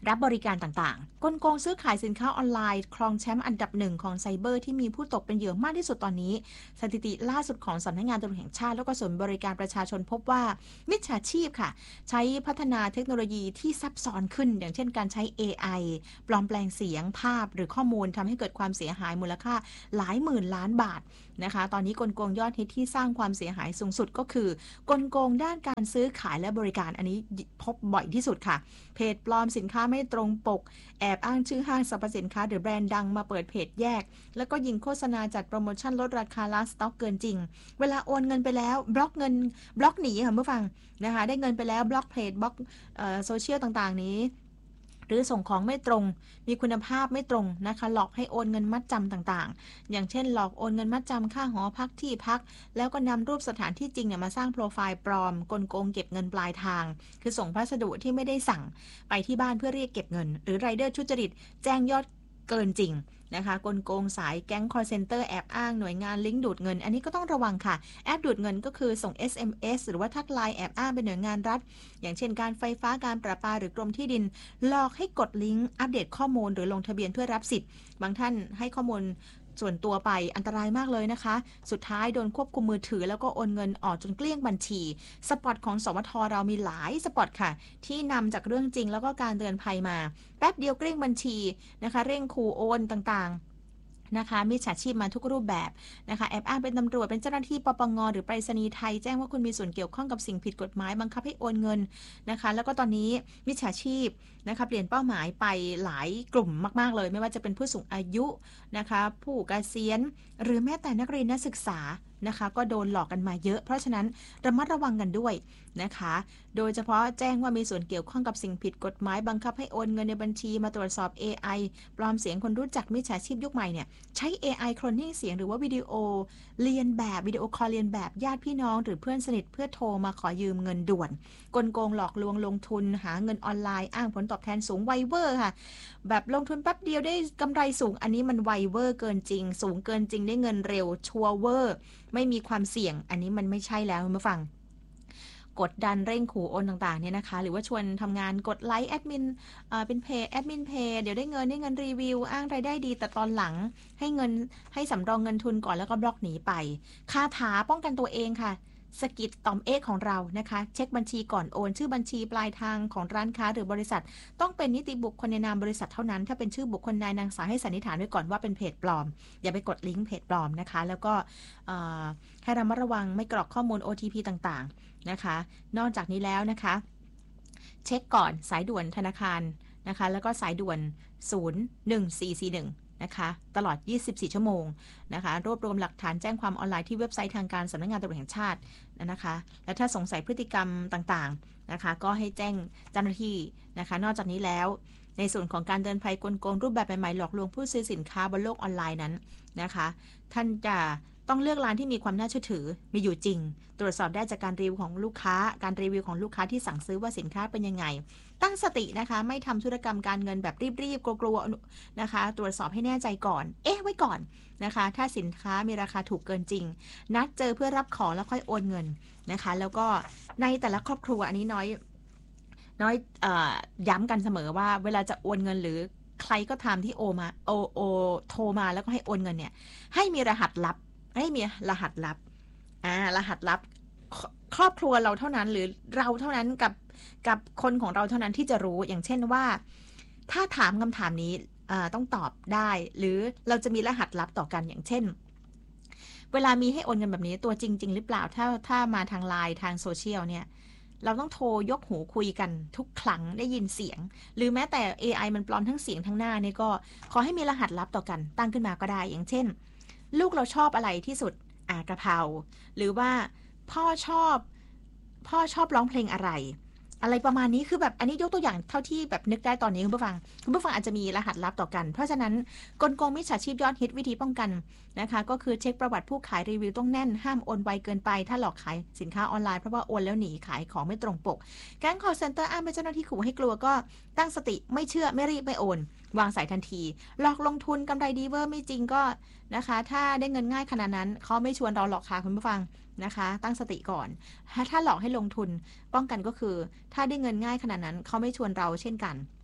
รับบริการต่างๆกลโกงซื้อขายสินค้าออนไลน์ครองแชมป์อันดับหนึ่งของไซเบอร์ที่มีผู้ตกเป็นเหยื่อมากที่สุดตอนนี้สถิติล่าสุดของสำนักงานตำรวจแห่งชาติแล้วก็ศูนย์บริการประชาชนพบว่ามิจฉาชีพค่ะใช้พัฒนาเทคโนโลยีที่ซับซ้อนขึ้นอย่างเช่นการใช้ เอ ไอ ปลอมแปลงเสียงภาพหรือข้อมูลทำให้เกิดความเสียหายมูลค่าหลายหมื่นล้านบาทนะคะตอนนี้กลโกงยอดฮิตที่สร้างความเสียหายสูงสุดก็คือกลโกงด้านการซื้อขายและบริการอันนี้พบบ่อยที่สุดค่ะเพจปลอมสินค้าไม่ตรงปกแอบอ้างชื่อห้างสรรพสินค้าหรือแบรนด์ดังมาเปิดเพจแยกแล้วก็ยิงโฆษณาจัดโปรโมชั่นลดราคาล้างสต็อกเกินจริงเวลาโอนเงินไปแล้วบล็อกเงินบล็อกหนีค่ะเมื่อฟังนะคะได้เงินไปแล้วบล็อกเพจบล็อกโซเชียลต่างๆนี้หรือส่งของไม่ตรงมีคุณภาพไม่ตรงนะคะหลอกให้โอนเงินมัดจำต่างๆอย่างเช่นหลอกโอนเงินมัดจำค่าหอพักที่พักแล้วก็นำรูปสถานที่จริงเนี่ยมาสร้างโปรไฟล์ปลอมกลโกงเก็บเงินปลายทางคือส่งพัสดุที่ไม่ได้สั่งไปที่บ้านเพื่อเรียกเก็บเงินหรือไรเดอร์ทุจริตแจ้งยอดเกินจริงนะคะกลโกงสายแก๊ง call center แอบอ้างหน่วยงานลิงก์ดูดเงินอันนี้ก็ต้องระวังค่ะแอปดูดเงินก็คือส่ง เอส เอ็ม เอส หรือว่าทักไลน์แอบอ้างเป็นหน่วยงานรัฐอย่างเช่นการไฟฟ้าการประปาหรือกรมที่ดินหลอกให้กดลิงก์อัปเดตข้อมูลหรือลงทะเบียนเพื่อรับสิทธิ์บางท่านให้ข้อมูลส่วนตัวไปอันตรายมากเลยนะคะสุดท้ายโดนควบคุมมือถือแล้วก็โอนเงินออกจนเกลี้ยงบัญชีสปอตของสวทเรามีหลายสปอตค่ะที่นำจากเรื่องจริงแล้วก็การเตือนภัยมาแป๊บเดียวเกลี้ยงบัญชีนะคะเร่งขู่โอนต่างๆนะคะมิจฉาชีพมาทุกรูปแบบนะคะแอบอ้างเป็นตำรวจเป็นเจ้าหน้าที่ปปงหรือไปรษณีย์ไทยแจ้งว่าคุณมีส่วนเกี่ยวข้องกับสิ่งผิดกฎหมายบังคับให้โอนเงินนะคะแล้วก็ตอนนี้มิจฉาชีพนะคะเปลี่ยนเป้าหมายไปหลายกลุ่มมากๆเลยไม่ว่าจะเป็นผู้สูงอายุนะคะผู้เกษียณหรือแม้แต่นักเรียนนักศึกษานะคะก็โดนหลอกกันมาเยอะเพราะฉะนั้นระมัดระวังกันด้วยนะคะโดยเฉพาะแจ้งว่ามีส่วนเกี่ยวข้องกับสิ่งผิดกฎหมายบังคับให้โอนเงินในบัญชีมาตรวจสอบ เอ ไอ ปลอมเสียงคนรู้จักมิจฉาชีพยุคใหม่เนี่ยใช้ เอ ไอ โคลนนิ่งเสียงหรือว่าวิดีโอเลียนแบบวิดีโอคอลเลียนแบบญาติพี่น้องหรือเพื่อนสนิทเพื่อโทรมาขอยืมเงินด่วนกลโกงหลอกลวงลงทุนหาเงินออนไลน์อ้างผลตอบแทนสูงไวเวอร์ค่ะแบบลงทุนแป๊บเดียวได้กำไรสูงอันนี้มันไวเวอร์เกินจริงสูงเกินจริงได้เงินเร็วชัวร์เวอร์ไม่มีความเสี่ยงอันนี้มันไม่ใช่แล้วมาฟังกดดันเร่งขู่โอนต่างๆเนี่ยนะคะหรือว่าชวนทำงานกดไลค์แอดมินเป็นเพจแอดมินเพจเดี๋ยวได้เงินได้เงินรีวิวอ้างรายได้ดีแต่ตอนหลังให้เงินให้สำรองเงินทุนก่อนแล้วก็บล็อกหนีไปคาถาป้องกันตัวเองค่ะสกิดต่อมเอกของเรานะคะเช็คบัญชีก่อนโอนชื่อบัญชีปลายทางของร้านค้าหรือบริษัทต้องเป็นนิติบุคคลในนามบริษัทเท่านั้นถ้าเป็นชื่อบุคคลนายนางสาวให้สันนิษฐานไว้ก่อนว่าเป็นเพจปลอมอย่าไปกดลิงก์เพจปลอมนะคะแล้วก็ให้ระมัดระวังไม่กรอกข้อมูล โอ ที พี ต่างๆนะคะนอกจากนี้แล้วนะคะเช็คก่อนสายด่วนธนาคารนะคะแล้วก็สายด่วนศูนย์ หนึ่ง สี่ สี่ หนึ่งนะคะตลอดยี่สิบสี่ชั่วโมงนะคะรวบรวมหลักฐานแจ้งความออนไลน์ที่เว็บไซต์ทางการสำนักงานตำรวจแห่งชาตินะคะและถ้าสงสัยพฤติกรรมต่างๆนะคะก็ให้แจ้งเจ้าหน้าที่นะคะนอกจากนี้แล้วในส่วนของการเดินภัยกลโกงรูปแบบใหม่ๆหลอกลวงผู้ซื้อสินค้าบนโลกออนไลน์นั้นนะคะท่านจะต้องเลือกร้านที่มีความน่าเชื่อถือมีอยู่จริงตรวจสอบได้จากการรีวิวของลูกค้าการรีวิวของลูกค้าที่สั่งซื้อว่าสินค้าเป็นยังไงตั้งสตินะคะไม่ทำธุรกรรมการเงินแบบรีบๆกลัวๆนะคะตรวจสอบให้แน่ใจก่อนเอ๊ะไว้ก่อนนะคะถ้าสินค้ามีราคาถูกเกินจริงนัดเจอเพื่อรับของแล้วค่อยโอนเงินนะคะแล้วก็ในแต่ละครอบครัวอันนี้น้อยน้อยเอ่อย้ำกันเสมอว่าเวลาจะโอนเงินหรือใครก็ตามที่โอมาโอโอโทรมาแล้วก็ให้โอนเงินเนี่ยให้มีรหัสลับให้มีรหัสลับอ่ารหัสลับครอบครัวเราเท่านั้นหรือเราเท่านั้นกับกับคนของเราเท่านั้นที่จะรู้อย่างเช่นว่าถ้าถามคำถามนี้ต้องตอบได้หรือเราจะมีรหัสลับต่อกันอย่างเช่นเวลามีให้โอนเงินแบบนี้ตัวจริงจริงหรือเปล่าถ้าถ้ามาทางไลน์ทางโซเชียลเนี่ยเราต้องโทรยกหูคุยกันทุกครั้งได้ยินเสียงหรือแม้แต่ เอ ไอ มันปลอมทั้งเสียงทั้งหน้านี่ก็ขอให้มีรหัสลับต่อกันตั้งขึ้นมาก็ได้อย่างเช่นลูกเราชอบอะไรที่สุดอ่ากะเพราหรือว่าพ่อชอบพ่อชอบร้องเพลงอะไรอะไรประมาณนี้คือแบบอันนี้ยกตัวอย่างเท่าที่แบบนึกได้ตอนนี้คุณผู้ฟังคุณผู้ฟังอาจจะมีรหัสลับต่อกันเพราะฉะนั้นกลโกงมิจฉาชีพยอดฮิตวิธีป้องกันนะคะก็คือเช็คประวัติผู้ขายรีวิวต้องแน่นห้ามโอนไวเกินไปถ้าหลอกขายสินค้าออนไลน์เพราะว่าโอนแล้วหนีขายของไม่ตรงปกแก๊ง call center อ้างเป็นเจ้าหน้าที่ขู่ให้กลัวก็ตั้งสติไม่เชื่อไม่รีบไม่โอนวางสายทันทีหลอกลงทุนกำไรดีเวอร์ไม่จริงก็นะคะถ้าได้เงินง่ายขนาดนั้นเขาไม่ชวนเราหลอกค่ะคุณผู้ฟังนะคะตั้งสติก่อนถ้าหลอกให้ลงทุนป้องกันก็คือถ้าได้เงินง่ายขนาดนั้นเขาไม่ชวนเราเช่นกัน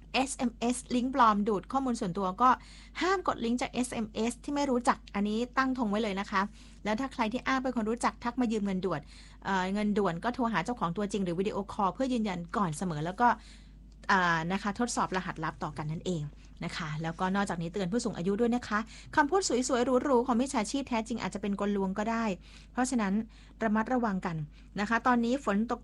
เอส เอ็ม เอส ลิงก์ปลอมดูดข้อมูลส่วนตัวก็ห้ามกดลิงก์จาก เอส เอ็ม เอส ที่ไม่รู้จักอันนี้ตั้งธงไว้เลยนะคะแล้วถ้าใครที่อ้างเป็นคนรู้จักทักมายืมเงินด่วน เอ่อ เงินด่วนก็โทรหาเจ้าของตัวจริงหรือวิดีโอคอลเพื่อยืนยันก่อนเสมอแล้วก็นะคะทดสอบรหัสลับต่อกันนั่นเองนะคะแล้วก็นอกจากนี้เตือนผู้สูงอายุด้วยนะคะคำพูดสวยๆหรูๆของมิจฉาชีพแท้จริงอาจจะเป็นกลลวงก็ได้เพราะฉะนั้นระมัดระวังกันนะคะตอนนี้ฝนตก